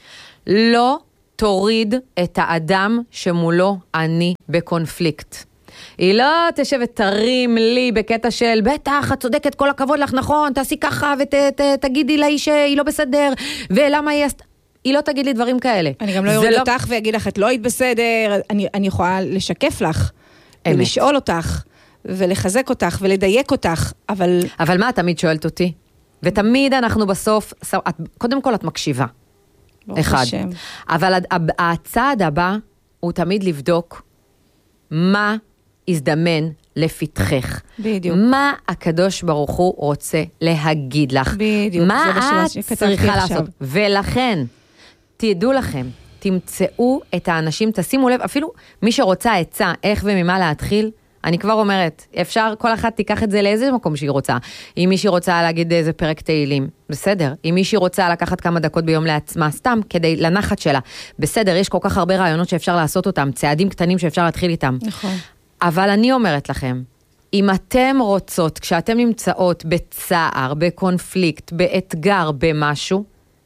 לא תוריד את האדם שמולו אני בקונפליקט. היא לא תשב ותרים לי בקטע של, בטח, את צודקת, כל הכבוד לך, נכון, תעשי ככה ותגידי לה שהיא לא בסדר, ולמה היא... היא לא תגיד לי דברים כאלה. אני גם לא יוריד לא... אותך ויגיד לך, את לא היית בסדר, אני, אני יכולה לשקף לך, אמת. ולשאול אותך, ולחזק אותך, ולדייק אותך, אבל... אבל מה, תמיד שואלת אותי? ותמיד אנחנו בסוף, את, קודם כל את מקשיבה. אחד. השם. אבל הצעד הבא הוא תמיד לבדוק מה הזדמן לפתחך. בדיוק. מה הקדוש ברוך הוא רוצה להגיד לך. בדיוק. מה את צריכה לעשות. ולכן, תדעו לכם, תמצאו את האנשים, תשימו לב, אפילו מי שרוצה עצה, איך וממה להתחיל, אני כבר אומרת, אפשר, כל אחת תיקח את זה לאיזה מקום שהיא רוצה. אם מישהי רוצה להגיד איזה פרק תהילים, בסדר. אם מישהי רוצה לקחת כמה דקות ביום לעצמה, סתם כדי לנחת שלה, בסדר, יש כל כך הרבה רעיונות שאפשר לעשות אותם, צעדים קטנים שאפשר להתחיל איתם. נכון. אבל אני אומרת לכם, אם אתם רוצות, כשאתם נמצאות בצער, בקונפליקט, באתגר, במשהו,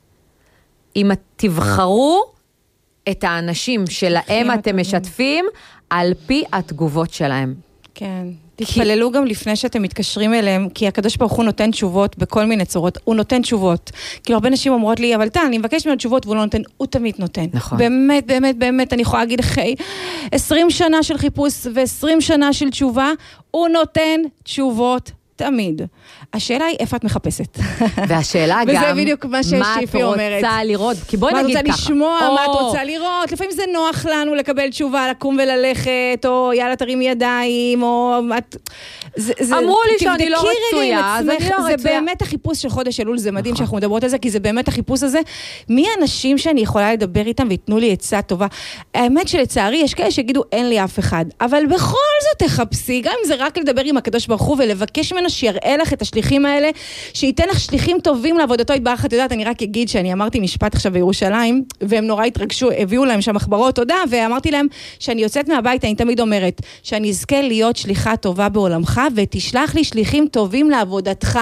אם תבחרו את האנשים שלהם אתם משתפים, על פי התגובות שלהם. כן. תתפללו גם לפני שאתם מתקשרים אליהם, כי הקדוש ברוך הוא נותן תשובות בכל מיני צורות, הוא נותן תשובות. כאילו הרבה נשים אומרות לי, אבל טל, אני מבקש ממנו תשובות, והוא לא נותן, הוא תמיד נותן. נכון. באמת, באמת, באמת, אני יכולה להגיד אחרי עשרים שנה של חיפוש ועשרים שנה של תשובה, הוא נותן תשובות תמיד. השאלה היא איפה את מחפשת. והשאלה גם, וזה בדיוק מה ששיפי אומרת. מה את רוצה לראות? כי בואי נגיד ככה. מה את רוצה לשמוע, מה את רוצה לראות. לפעמים זה נוח לנו לקבל תשובה, לקום וללכת, או יאללה תרים ידיים, או... אמרו לי שאני לא רצויה, אז אני לא רצויה. זה באמת החיפוש של חודש אלול, זה מדהים שאנחנו מדברות על זה, כי זה באמת החיפוש הזה. מי האנשים שאני יכולה לדבר איתם ויתנו לי עצה טובה? האמת שלצערי, יש כאלה שיגידו, אין לי אף אחד. אבל בכל זאת תחפשי, גם אם זה רק לדבר עם הקדוש ברוך הוא ולבקש ממנו שיראה לך את השליחים האלה, שייתן לך שליחים טובים לעבודתו יתברך. את יודעת, אני רק אגיד שאני אמרתי משפט עכשיו בירושלים, והם נורא התרגשו, הביאו להם שם מחברות תודה, ואמרתי להם שאני יוצאת מהבית, אני תמיד אומרת, שאני אזכה להיות שליחה טובה בעולמך, ותשלח לי שליחים טובים לעבודתך.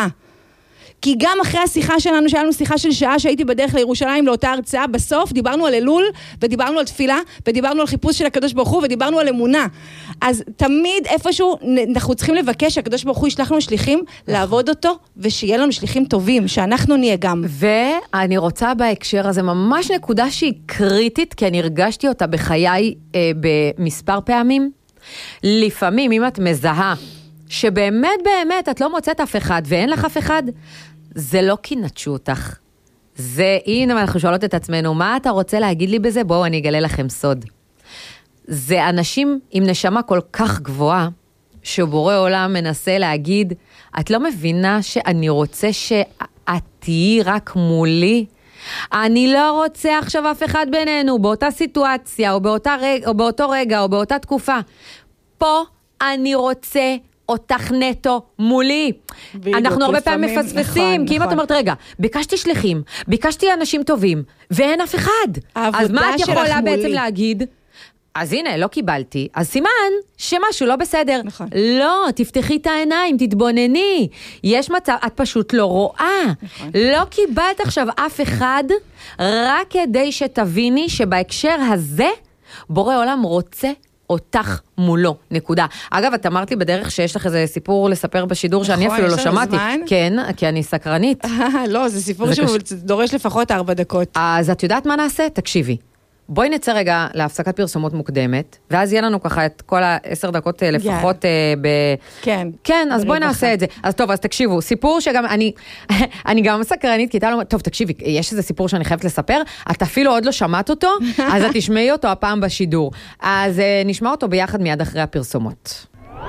כי גם אחרי השיחה שלנו, שהיה לנו שיחה של שעה שהייתי בדרך לירושלים לאותה הרצאה, בסוף דיברנו על אלול, ודיברנו על תפילה, ודיברנו על חיפוש של הקדוש ברוך הוא, ודיברנו על אמונה. אז תמיד איפשהו אנחנו צריכים לבקש שהקדוש ברוך הוא ישלח לנו שליחים, לעבוד אותו, ושיהיה לנו שליחים טובים, שאנחנו נהיה גם. ואני רוצה בהקשר הזה ממש נקודה שהיא קריטית, כי אני הרגשתי אותה בחיי אה, במספר פעמים. לפעמים, אם את מזהה, שבאמת באמת את לא מוצאת אף אחד, ואין לך אף אחד, זה לא כי נטשו אותך. זה, הנה אנחנו שואלות את עצמנו, מה אתה רוצה להגיד לי בזה? בואו אני אגלה לכם סוד. זה אנשים עם נשמה כל כך גבוהה, שבורא עולם מנסה להגיד, את לא מבינה שאני רוצה שאת תהיי רק מולי? אני לא רוצה עכשיו אף אחד בינינו, באותה סיטואציה, או, באותה רגע, או באותו רגע, או באותה תקופה. פה אני רוצה אותך נטו מולי. אנחנו הרבה פעמים מפספסים, כי אם את אומרת, רגע, ביקשתי שליחים, ביקשתי אנשים טובים, ואין אף אחד. אז מה את יכולה בעצם להגיד? אז הנה, לא קיבלתי. אז סימן שמשהו לא בסדר. נכון. לא, תפתחי את העיניים, תתבונני. יש מצב, את פשוט לא רואה. נכון. לא קיבלת עכשיו אף אחד, רק כדי שתביני שבהקשר הזה, בורא עולם רוצה אותך מולו, נקודה. אגב, את אמרת לי בדרך שיש לך איזה סיפור לספר בשידור שאני אפילו לא שמעתי. כן, כי אני סקרנית. לא, זה סיפור שהוא דורש לפחות ארבע דקות. אז את יודעת מה נעשה? תקשיבי. בואי נצא רגע להפסקת פרסומות מוקדמת, ואז יהיה לנו ככה את כל העשר דקות לפחות ב... כן. כן, אז בואי נעשה את זה. אז טוב, אז תקשיבו, סיפור שגם אני, אני גם סקרנית, כי אתה אומר, טוב, תקשיבי, יש איזה סיפור שאני חייבת לספר, את אפילו עוד לא שמעת אותו, אז את תשמעי אותו הפעם בשידור. אז נשמע אותו ביחד מיד אחרי הפרסומות.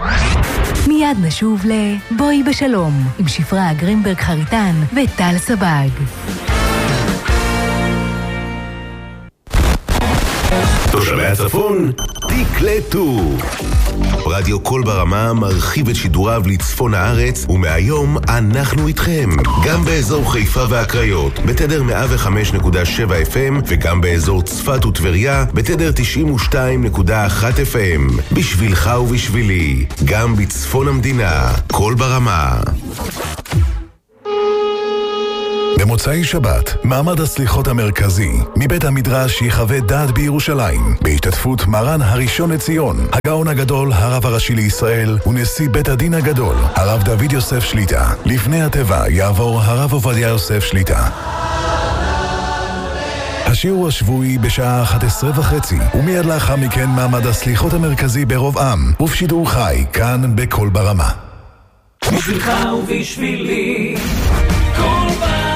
מיד נשוב לבואי בשלום, עם שפרה גרינברג חריטן וטל סבג. תושבי הצפון, תקלטו. רדיו קול ברמה מרחיב את שידוריו לצפון הארץ, ומהיום אנחנו איתכם. גם באזור חיפה והקריות, בתדר מאה וחמש נקודה שבע אף אם, וגם באזור צפת וטבריה, בתדר תשעים ושתיים נקודה אחת אף אם. בשבילך ובשבילי, גם בצפון המדינה, קול ברמה. במוצאי שבת, מעמד הסליחות המרכזי, מבית המדרש יחווה דעת בירושלים, בהשתתפות מרן הראשון לציון, הגאון הגדול, הרב הראשי לישראל, ונשיא בית הדין הגדול, הרב דוד יוסף שליטה. לפני הטבע יעבור הרב עובדיה יוסף שליטה. השיעור השבועי בשעה אחת עשרה וחצי, ומיד לאחר מכן מעמד הסליחות המרכזי ברוב עם, ובשידור חי, כאן בכל ברמה. בשבילך ובשבילי, כל ברמה.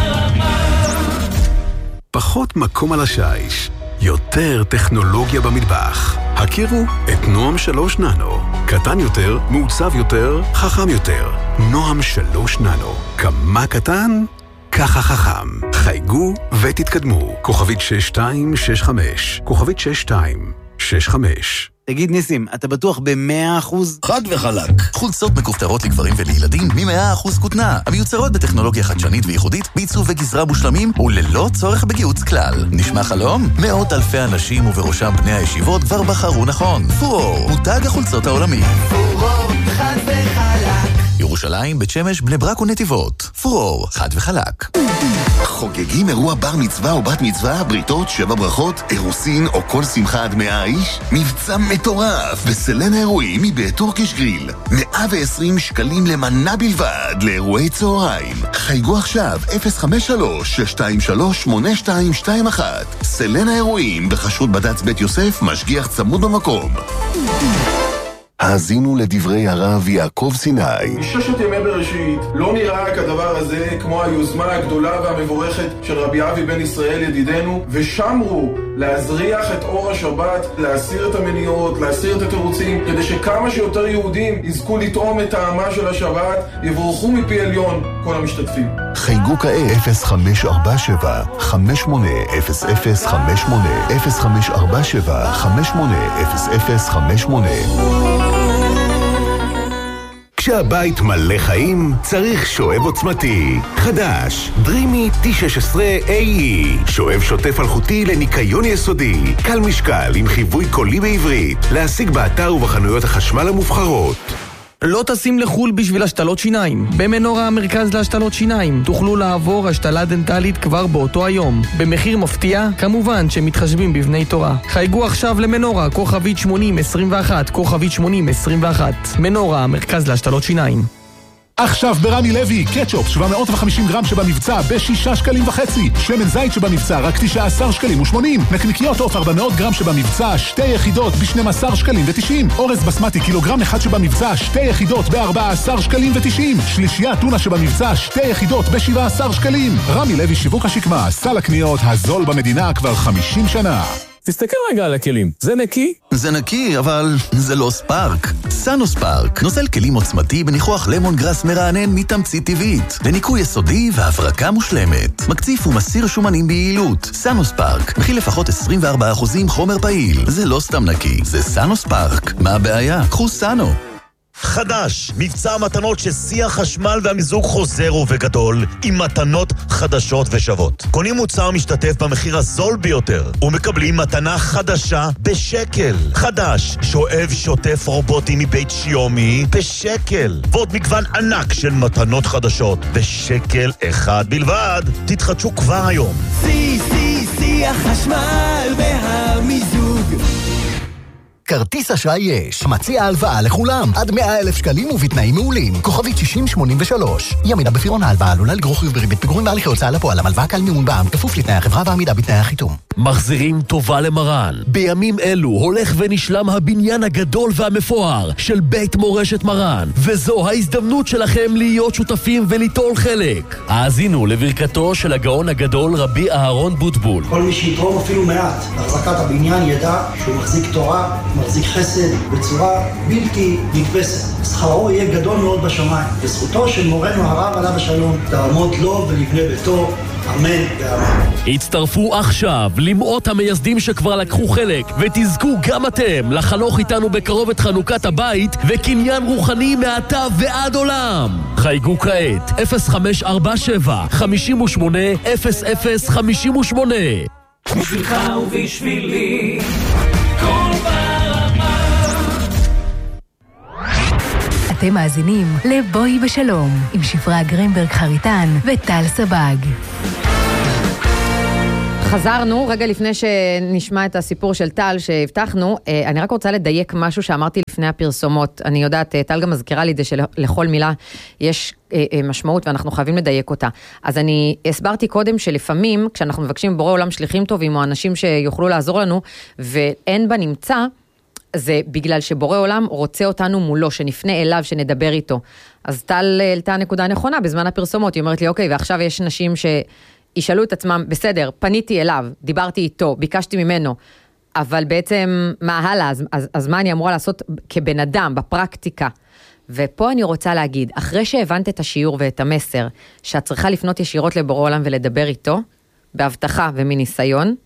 פחות מקום על השיש, יותר טכנולוגיה במטבח. הכירו את נועם שלוש ננו. קטן יותר, מעוצב יותר, חכם יותר. נועם שלוש ננו. כמה קטן? ככה חכם. חייגו ותתקדמו. כוכבית שש שתיים שש חמש. כוכבית שש שתיים שש חמש. תגיד ניסים, אתה בטוח ב-מאה אחוז? חד וחלק. חולצות מכופתרות לגברים ולילדים מ-מאה אחוז כותנה, המיוצרות בטכנולוגיה חדשנית וייחודית, בעיצוב וגזרה מושלמים וללא צורך בגיהוץ כלל. נשמע חלום? מאות אלפי אנשים ובראשם בני הישיבות כבר בחרו נכון. פורור, מותג החולצות העולמי. פורור, חד וחלק. ירושלים, בית שמש, בני ברק ונתיבות. פורור, חד וחלק. חוגגים אירוע בר מצווה או בת מצווה, בריתות, שבע ברכות, אירוסין או כל שמחה עד מאה איש? מבצע מטורף בסלן האירועים מבית טורקיש גריל. מאה ועשרים שקלים למנה בלבד לאירועי צהריים. חייגו עכשיו אפס חמש שלוש שש שתיים שלוש שמונה שתיים שתיים אחת. סלן האירועים בחשרות בד"ץ בית יוסף, משגיח צמוד במקום. האזינו לדברי הרב יעקב סיני. ששת ימי בראשית לא נראה כדבר הזה כמו היוזמה הגדולה והמבורכת של רבי אבי בן ישראל ידידנו, ושמרו להזריח את אור השבת, להסיר את המניעות, להסיר את התירוצים, כדי שכמה שיותר יהודים יזכו לטעום את טעמה של השבת, יבורכו מפי עליון כל המשתתפים. חייגו כעת אפס חמש ארבע שבע חמש שמונה אפס אפס חמש שמונה אפס חמש ארבע שבע חמש שמונה אפס אפס חמש שמונה. כשהבית מלא חיים, צריך שואב עוצמתי. חדש, דרימי טי שש עשרה איי אי. שואב שוטף אלחוטי לניקיון יסודי. קל משקל עם חיווי קולי בעברית. להשיג באתר ובחנויות החשמל המובחרות. לא טסים לחול בשביל השתלות שיניים. במנורה המרכז להשתלות שיניים תוכלו לעבור השתלה דנטלית כבר באותו היום. במחיר מפתיע, כמובן שמתחשבים בבני תורה. חייגו עכשיו למנורה, כוכבית שמונים עשרים ואחת, כוכבית שמונים עשרים ואחת. מנורה המרכז להשתלות שיניים. עכשיו ברמי לוי, קטשופ שבע מאות וחמישים גרם שבמבצע בשישה שקלים וחצי. שמן זית שבמבצע רק תשעה עשר שקלים ושמונים. נקניקיות עוף ארבע מאות גרם שבמבצע שתי יחידות ב-שנים עשר שקלים ותשעים. אורז בסמטי קילוגרם אחד שבמבצע שתי יחידות ב-ארבעה עשר שקלים ותשעים. שלישייה טונה שבמבצע שתי יחידות ב-שבעה עשר שקלים. רמי לוי שיווק השקמה, סל הקניות הזול במדינה כבר חמישים שנה. תסתכל רגע על הכלים, זה נקי? זה נקי, אבל זה לא ספארק. סאנו ספארק, נוזל כלים עוצמתי בניחוח למון גרס מרענן מתמצית טבעית, לניקוי יסודי והברקה מושלמת. מקציף ומסיר שומנים ביעילות. סאנו ספארק, מכיל לפחות עשרים וארבעה אחוז חומר פעיל. זה לא סתם נקי, זה סאנו ספארק. מה הבעיה? קחו סאנו. חדש, מבצע מתנות ששיא החשמל והמיזוג חוזר ובגדול עם מתנות חדשות ושוות. קונים מוצר משתתף במחיר הזול ביותר ומקבלים מתנה חדשה בשקל. חדש, שואב שוטף רובוטי מבית שיומי בשקל. ועוד מגוון ענק של מתנות חדשות בשקל אחד בלבד. תתחדשו כבר היום. שיא, שיא, שיא החשמל והמיזוג. כרטיס אשראי יש. מציע הלוואה לכולם. עד מאה אלף שקלים ובתנאים מעולים. כוכבית שישים שמונים ושלוש. אי עמידה בפירעון ההלוואה עלולה לגרור חיוב בריבית פיגורים בהליכי הוצאה לפועל. הלוואה כלל מימון בע"מ כפוף לתנאי החברה ועמידה בתנאי החיתום. מחזירים טובה למרן. בימים אלו הולך ונשלם הבניין הגדול והמפואר של בית מורשת מרן, וזו ההזדמנות שלכם להיות שותפים וליטול חלק. האזינו לברכתו של הגאון הגדול רבי אהרון בוטבול. כל מי שיתרום אפילו מעט להחזקת הבניין ידע שהוא מחזיק תורה, מחזיק חסד בצורה בלתי נתפסת. שכרו יהיה גדול מאוד בשמיים. בזכותו של מורנו הרב עליו השלום תעמוד לו ולבני ביתו, אמן ואמן. הצטרפו עכשיו למאות המייסדים שכבר לקחו חלק, ותזכו גם אתם לחנוך איתנו בקרוב את חנוכת הבית וקניין רוחני מעתה ועד עולם. חייגו כעת אפס חמש ארבע שבע חמש שמונה אפס אפס חמש שמונה. בשבילך ובשבילי כל ברמה. אתם מאזינים לבואי בשלום עם שפרה גרינברג חריטן וטל סבג. חזרנו, רגע לפני שנשמע את הסיפור של טל שהבטחנו, אני רק רוצה לדייק משהו שאמרתי לפני הפרסומות. אני יודעת, טל גם מזכירה לי את זה שלכל מילה יש משמעות ואנחנו חייבים לדייק אותה. אז אני הסברתי קודם שלפעמים כשאנחנו מבקשים בורא עולם שליחים טובים או אנשים שיוכלו לעזור לנו ואין בנמצא, זה בגלל שבורא עולם רוצה אותנו מולו, שנפנה אליו, שנדבר איתו. אז טל העלתה נקודה נכונה בזמן הפרסומות, היא אומרת לי, אוקיי, ועכשיו יש נשים ש... ישאלו את עצמם, בסדר, פניתי אליו, דיברתי איתו, ביקשתי ממנו, אבל בעצם מה הלאה, אז, אז, אז מה אני אמורה לעשות כבן אדם, בפרקטיקה? ופה אני רוצה להגיד, אחרי שהבנת את השיעור ואת המסר, שאת צריכה לפנות ישירות לבורא עולם ולדבר איתו, בהבטחה ומניסיון,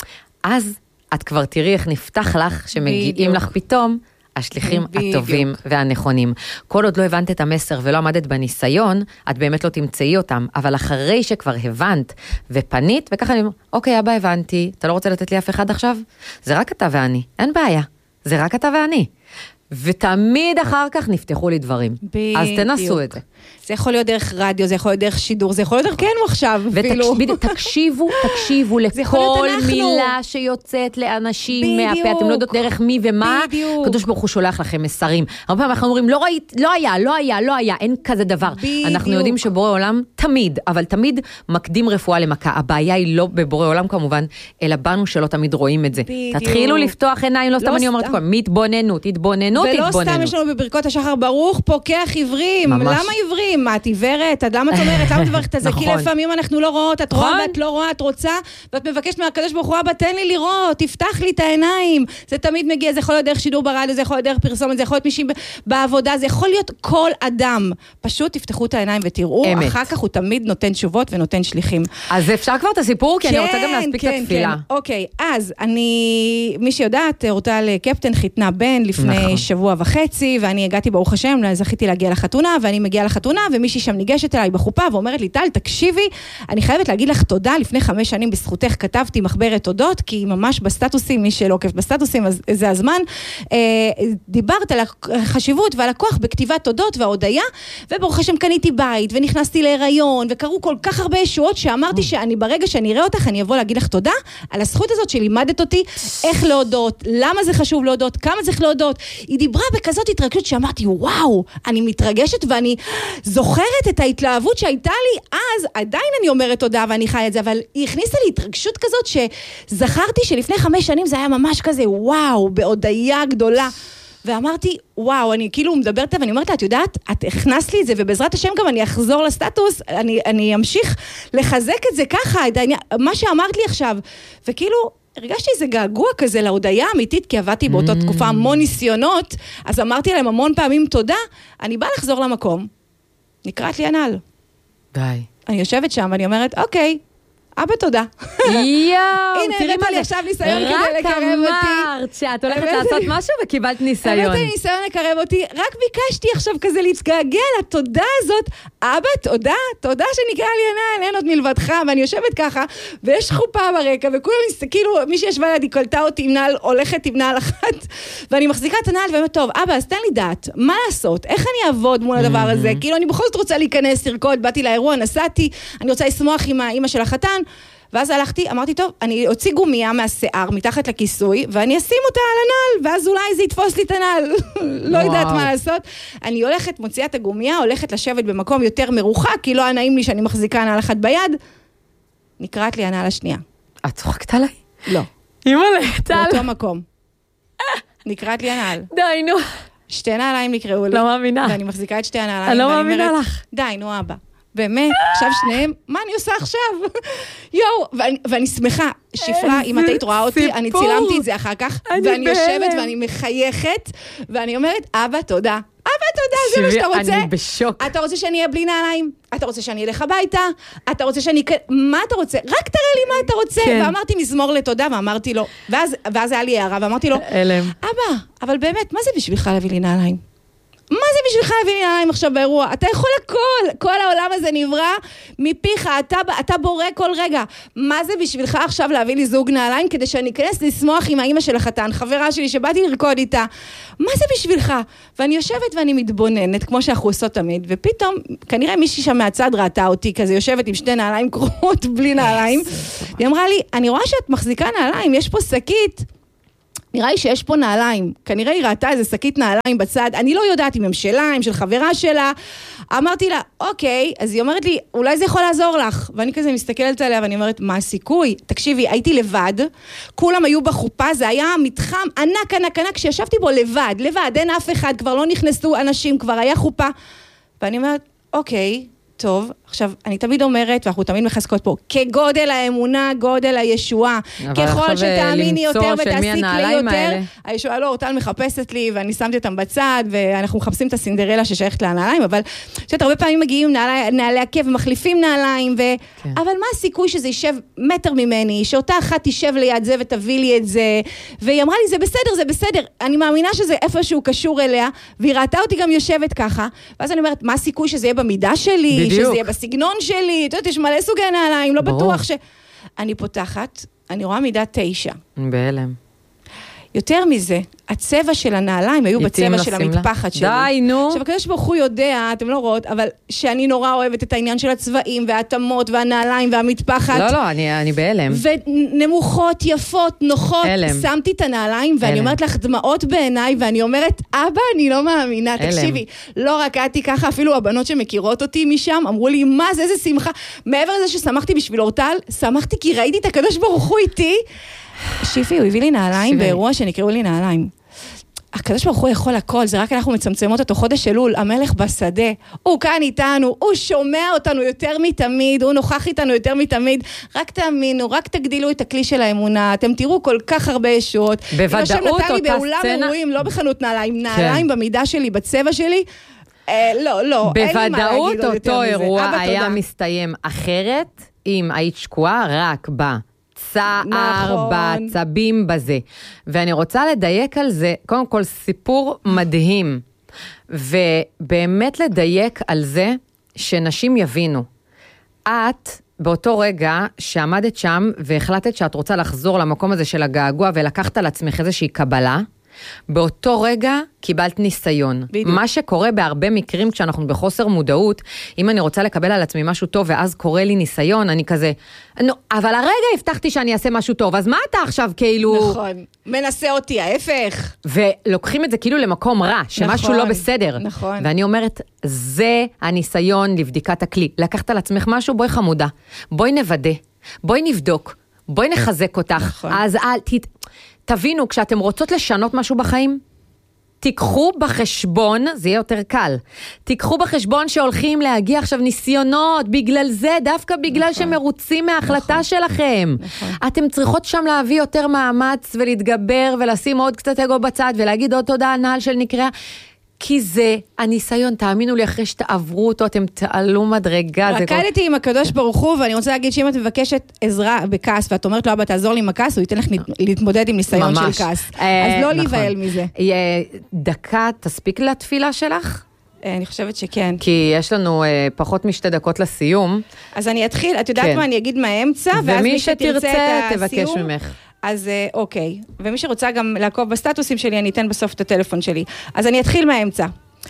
אז את כבר תראי איך נפתח לך, שמגיעים בדיוק. לך פתאום, השליחים בדיוק. הטובים והנכונים. כל עוד לא הבנת את המסר ולא עמדת בניסיון, את באמת לא תמצאי אותם, אבל אחרי שכבר הבנת ופנית, וככה אני אומר, אוקיי, אבא, הבנתי, אתה לא רוצה לתת לי אף אחד עכשיו? זה רק אתה ואני, אין בעיה, זה רק אתה ואני. ותמיד אחר כך נפתחו לי דברים. בדיוק. אז תנסו את זה. זה יכול להיות דרך רדיו, זה יכול להיות דרך שידור, זה יכול להיות דרכנו עכשיו. ותקשיבו, תקשיבו לכל מילה שיוצאת לאנשים מהפה. אתם לא יודעות דרך מי ומה. קדוש ברוך הוא שולח לכם מסרים. הרבה פעמים אנחנו אומרים, לא ראית, לא היה, לא היה, לא היה, אין כזה דבר. אנחנו יודעים שבורא עולם תמיד, אבל תמיד מקדים רפואה למכה. הבעיה היא לא בבורא עולם כמובן, אלא בנו שלא תמיד רואים את זה. תתחילו לפתוח עיניים, לא סתם אני אומרת, מתבוננות, התבוננות, ולא סתם יש לנו בברכות השחר ברוך, פוקח עיוורים. למה עיוורים? מה, את עיוורת? את למה את אומרת? למה את מברכת את זה? כי לפעמים אנחנו לא רואות, את רואה ואת לא רואה, את רוצה, ואת מבקשת מהקדוש ברוך הוא, אבא, תן לי לראות, תפתח לי את העיניים. זה תמיד מגיע, זה יכול להיות דרך שידור ברדיו, זה יכול להיות דרך פרסומת, זה יכול להיות מישהי בעבודה, זה יכול להיות כל אדם. פשוט תפתחו את העיניים ותראו, אחר כך הוא תמיד נותן תשובות ונותן שליחים. אז אפשר כבר את הסיפור, כי אני רוצה גם להספיק את התפילה. אוקיי, אז אני, מי שיודעת, הורתה לקפטן חיתנה בן לפני שבוע וחצי, ואני הגעתי ברוך השם, זכיתי להגיע לחתונה, ואני מגיעה לחתונה, ומישהי שם ניגשת אליי בחופה, ואומרת לי, טל, תקשיבי, אני חייבת להגיד לך תודה, לפני חמש שנים בזכותך כתבתי מחברת תודות, כי ממש בסטטוסים, מי שלא עוקב בסטטוסים, אז זה הזמן, דיברת על החשיבות ועל הכוח בכתיבת תודות וההודיה, וברוך השם קניתי בית, ונכנסתי להיריון, וקראו כל כך הרבה ישועות, שאמרתי שאני ברגע שאני אראה אותך, אני אבוא להגיד לך תודה, על הזכות הזאת שלימדת אותי, איך להודות, למה זה חשוב להודות, כמה צריך להודות. היא דיברה בכזאת התרגשות שאמרתי, וואו, אני מתרגשת ואני זוכרת את ההתלהבות שהייתה לי אז, עדיין אני אומרת תודה ואני חי את זה, אבל היא הכניסה לי התרגשות כזאת שזכרתי שלפני חמש שנים זה היה ממש כזה, וואו, בהודיה גדולה. ואמרתי, וואו, אני כאילו מדברת, ואני אומרת לה, את יודעת, את הכנסת לי את זה, ובעזרת השם גם אני אחזור לסטטוס, אני, אני אמשיך לחזק את זה ככה, את העניין, מה שאמרת לי עכשיו, וכאילו, הרגשתי איזה געגוע כזה להודיה אמיתית, כי עבדתי באותה תקופה המון ניסיונות, אז אמרתי להם המון פעמים תודה, אני באה לחזור למקום, נקראת לי הנעל. די. אני יושבת שם, ואני אומרת, אוקיי, אבא תודה. יואו, הנה, הבאת לי עכשיו ניסיון כדי לקרב אותי. רק אמרת שאת הולכת לעשות משהו וקיבלת ניסיון. הבאת לי ניסיון לקרב אותי, רק ביקשתי עכשיו כזה להתגעגע לתודה הזאת. אבא, תודה, תודה שנקרא לי הנעל, אין עוד מלבדך, ואני יושבת ככה, ויש חופה ברקע, וכולם, כאילו, מי שישבה לידי קלטה אותי עם נעל, הולכת עם נעל אחת, ואני מחזיקה את הנעל, ואומרת, טוב, אבא, אז תן לי דעת, מה לעשות? איך אני אעבוד מול הדבר הזה? כאילו, אני בכל זאת רוצה להיכנס, לרקוד, באתי לאירוע, נסעתי, אני רוצה לשמוח עם האמא של החתן, ואז הלכתי, אמרתי, טוב, אני אוציא גומיה מהשיער, מתחת לכיסוי, ואני אשים אותה על הנעל, ואז אולי זה יתפוס לי את הנעל. לא יודעת מה לעשות. אני הולכת, מוציאה את הגומיה, הולכת לשבת במקום יותר מרוחק, כי לא היה נעים לי שאני מחזיקה נעל אחת ביד. נקראת לי הנעל השנייה. את צוחקת עליי? לא. אימא'לה, טל. באותו מקום. נקראת לי הנעל. די, נו. שתי נעליים נקראו לי. לא מאמינה. ואני מחזיקה את שתי הנעליים. אני לא מאמינה לך. די, נו, אבא. באמת, עכשיו שניהם, מה אני עושה עכשיו? יואו, ואני, ואני שמחה, שפרה, אם את היית רואה אותי, אני צילמתי את זה אחר כך, ואני יושבת ואני מחייכת, ואני אומרת, אבא, תודה. אבא, אתה יודע, זה מה שאתה רוצה. אני בשוק. אתה רוצה שאני אהיה בלי נעליים? אתה רוצה שאני אלך הביתה? אתה רוצה שאני... מה אתה רוצה? רק תראה לי מה אתה רוצה. כן. ואמרתי מזמור לתודה, ואמרתי לו, ואז, ואז היה לי הערה, ואמרתי לו, אלם. אבא, אבל באמת, מה זה בשבילך להביא לי נעליים? מה זה בשבילך להביא לי נעליים עכשיו באירוע? אתה יכול הכל, כל העולם הזה נברא מפיך, אתה, אתה בורא כל רגע. מה זה בשבילך עכשיו להביא לי זוג נעליים כדי שאני אכנס לשמוח עם האמא של החתן, חברה שלי שבאתי לרקוד איתה? מה זה בשבילך? ואני יושבת ואני מתבוננת, כמו שאנחנו עושות תמיד, ופתאום, כנראה מישהי שם מהצד ראתה אותי, כזה יושבת עם שתי נעליים קרועות, בלי נעליים. היא אמרה לי, אני רואה שאת מחזיקה נעליים, יש פה שקית. נראה לי שיש פה נעליים, כנראה היא ראתה איזה שקית נעליים בצד, אני לא יודעת אם הם שלה, אם של חברה שלה, אמרתי לה, אוקיי, אז היא אומרת לי, אולי זה יכול לעזור לך, ואני כזה מסתכלת עליה, ואני אומרת, מה הסיכוי? תקשיבי, הייתי לבד, כולם היו בחופה, זה היה מתחם ענק, ענק, ענק, כשישבתי בו לבד, לבד, אין אף אחד, כבר לא נכנסו אנשים, כבר היה חופה, ואני אומרת, אוקיי, טוב, עכשיו, אני תמיד אומרת, ואנחנו תמיד מחזקות פה, כגודל האמונה, גודל הישועה. ככל שתאמיני יותר ותעסיק לי יותר, הישועה לא, אורטל מחפשת לי, ואני שמתי אותם בצד, ואנחנו מחפשים את הסינדרלה ששייכת לנעליים, אבל שאת הרבה פעמים מגיעים נעלי עקב ומחליפים נעליים, אבל מה הסיכוי שזה יישב מטר ממני, שאותה אחת תישב ליד זה ותביא לי את זה, והיא אמרה לי, זה בסדר, זה בסדר, אני מאמינה שזה איפשהו קשור אליה, והיא ראתה אותי גם יושבת ככה, ואז אני אומרת, מה הסיכוי שזה יהיה במידה שלי, שזה יהיה בסגנון שלי, אתה יודע, יש מלא סוגי נעליים, לא בטוח ש... אני פותחת, אני רואה מידה תשע. בהלם. יותר מזה, הצבע של הנעליים היו בצבע של המטפחת שלי. די, נו. עכשיו, הקדוש ברוך הוא יודע, אתם לא רואות, אבל שאני נורא אוהבת את העניין של הצבעים, והתאמות, והנעליים, והמטפחת. לא, לא, אני, אני בהלם. ונמוכות, יפות, נוחות. הלם. שמתי את הנעליים, ואני הלם. אומרת לך דמעות בעיניי, ואני אומרת, אבא, אני לא מאמינה. הלם. תקשיבי, לא רק הייתי ככה, אפילו הבנות שמכירות אותי משם, אמרו לי, מה זה, איזה שמחה. מעבר לזה ששמחתי בשביל אורטל, שמחתי כי ראיתי את הקדוש ברוך הוא איתי. שיפי, הוא הביא לי נעליים באירוע שנקראו לי נעליים. הקדוש ברוך הוא יכול הכל, זה רק אנחנו מצמצמות אותו. חודש אלול, המלך בשדה, הוא כאן איתנו, הוא שומע אותנו יותר מתמיד, הוא נוכח איתנו יותר מתמיד. רק תאמינו, רק תגדילו את הכלי של האמונה, אתם תראו כל כך הרבה ישועות. בוודאות אותה סצנה. באולם אירועים, לא בחנות נעליים, נעליים במידה שלי, בצבע שלי. לא, לא, אין לי מה להגיד עוד יותר מזה. בוודאות אותו אירוע היה מסתיים אחרת, אם היית שקועה רק בה. צער, בעצבים בזה. ואני רוצה לדייק על זה, קודם כל סיפור מדהים, ובאמת לדייק על זה שנשים יבינו. את, באותו רגע שעמדת שם והחלטת שאת רוצה לחזור למקום הזה של הגעגוע ולקחת על עצמך איזושהי קבלה, באותו רגע קיבלת ניסיון. בדיוק. מה שקורה בהרבה מקרים כשאנחנו בחוסר מודעות, אם אני רוצה לקבל על עצמי משהו טוב ואז קורה לי ניסיון, אני כזה, נו, אבל הרגע הבטחתי שאני אעשה משהו טוב, אז מה אתה עכשיו כאילו... נכון, מנסה אותי, ההפך. ולוקחים את זה כאילו למקום רע, שמשהו נכון, לא בסדר. נכון. ואני אומרת, זה הניסיון לבדיקת הכלי. לקחת על עצמך משהו, בואי חמודה, בואי נוודא, בואי נבדוק, בואי נחזק אותך. נכון. אז אל תת... תבינו, כשאתם רוצות לשנות משהו בחיים, תיקחו בחשבון, זה יהיה יותר קל, תיקחו בחשבון שהולכים להגיע עכשיו ניסיונות, בגלל זה, דווקא בגלל נכון. שמרוצים מההחלטה נכון. שלכם. נכון. אתם צריכות שם להביא יותר מאמץ ולהתגבר ולשים עוד קצת אגו בצד ולהגיד עוד תודה הנעל של נקרא, כי זה הניסיון, תאמינו לי, אחרי שתעברו אותו, אתם תעלו מדרגה. רקדתי עם הקדוש ברוך הוא, ואני רוצה להגיד שאם את מבקשת עזרה בכעס, ואת אומרת לו, אבא, תעזור לי עם הכעס, הוא ייתן לך להתמודד עם ניסיון של כעס. אז לא להיבהל מזה. דקה, תספיק לתפילה שלך? אני חושבת שכן. כי יש לנו פחות משתי דקות לסיום. אז אני אתחיל, את יודעת מה, אני אגיד מהאמצע, ואז מי שתרצה את הסיום. אז אוקיי, ומי שרוצה גם לעקוב בסטטוסים שלי, אני אתן בסוף את הטלפון שלי. אז אני אתחיל מהאמצע.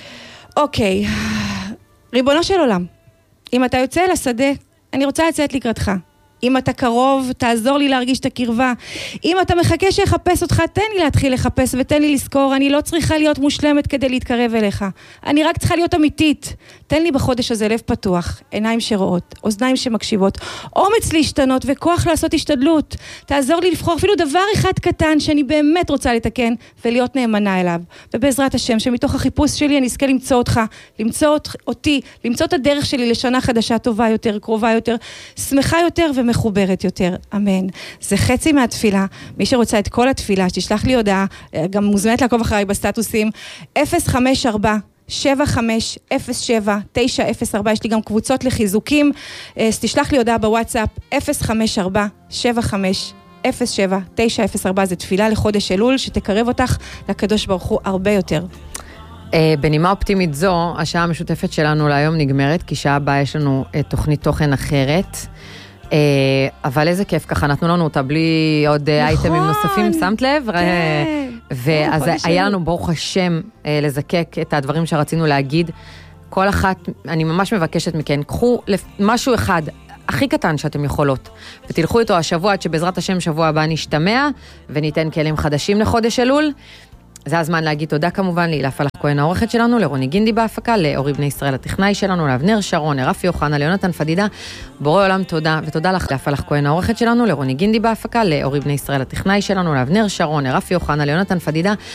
אוקיי, ריבונו של עולם, אם אתה יוצא אל השדה, אני רוצה לצאת לקראתך. אם אתה קרוב, תעזור לי להרגיש את הקרבה. אם אתה מחכה שיחפש אותך, תן לי להתחיל לחפש ותן לי לזכור. אני לא צריכה להיות מושלמת כדי להתקרב אליך. אני רק צריכה להיות אמיתית. תן לי בחודש הזה לב פתוח, עיניים שרואות, אוזניים שמקשיבות, אומץ להשתנות וכוח לעשות השתדלות. תעזור לי לבחור אפילו דבר אחד קטן שאני באמת רוצה לתקן ולהיות נאמנה אליו. ובעזרת השם, שמתוך החיפוש שלי אני אזכה למצוא אותך, למצוא אותי, למצוא את הדרך שלי לשנה חדשה טובה יותר, קרובה יותר, שמחה יותר ומחוברת יותר. אמן. זה חצי מהתפילה. מי שרוצה את כל התפילה, שתשלח לי הודעה, גם מוזמנת לעקוב אחריי בסטטוסים, אפס חמש ארבע שבע חמש אפס שבע תשע אפס ארבע, יש לי גם קבוצות לחיזוקים, אז תשלח לי הודעה בוואטסאפ, אפס חמש ארבע שבע חמש אפס שבע תשע אפס ארבע, זה תפילה לחודש אלול, שתקרב אותך לקדוש ברוך הוא הרבה יותר. בנימה אופטימית זו, השעה המשותפת שלנו להיום נגמרת, כי שעה הבאה יש לנו תוכנית תוכן אחרת, אבל איזה כיף, ככה נתנו לנו אותה בלי עוד אייטמים נוספים, שמת לב? ואז היה לנו ברוך השם לזקק את הדברים שרצינו להגיד, כל אחת, אני ממש מבקשת מכן, קחו משהו אחד, הכי קטן שאתם יכולות, ותלכו איתו השבוע, עד שבעזרת השם שבוע הבא נשתמע, וניתן כלים חדשים לחודש אלול. זה הזמן להגיד תודה כמובן להילה פלח כהן העורכת שלנו, לרוני גינדי בהפקה, לאורי בני ישראל הטכנאי שלנו, לאבנר שרון, לרפי יוחנה, ליונתן פדידה, בורא עולם תודה, ותודה לך, להילה פלח כהן העורכת שלנו, לרוני גינדי בהפקה, לאורי בני ישראל הטכנאי שלנו, לאבנר שרון, לרפי יוחנה, ליונתן פדידה,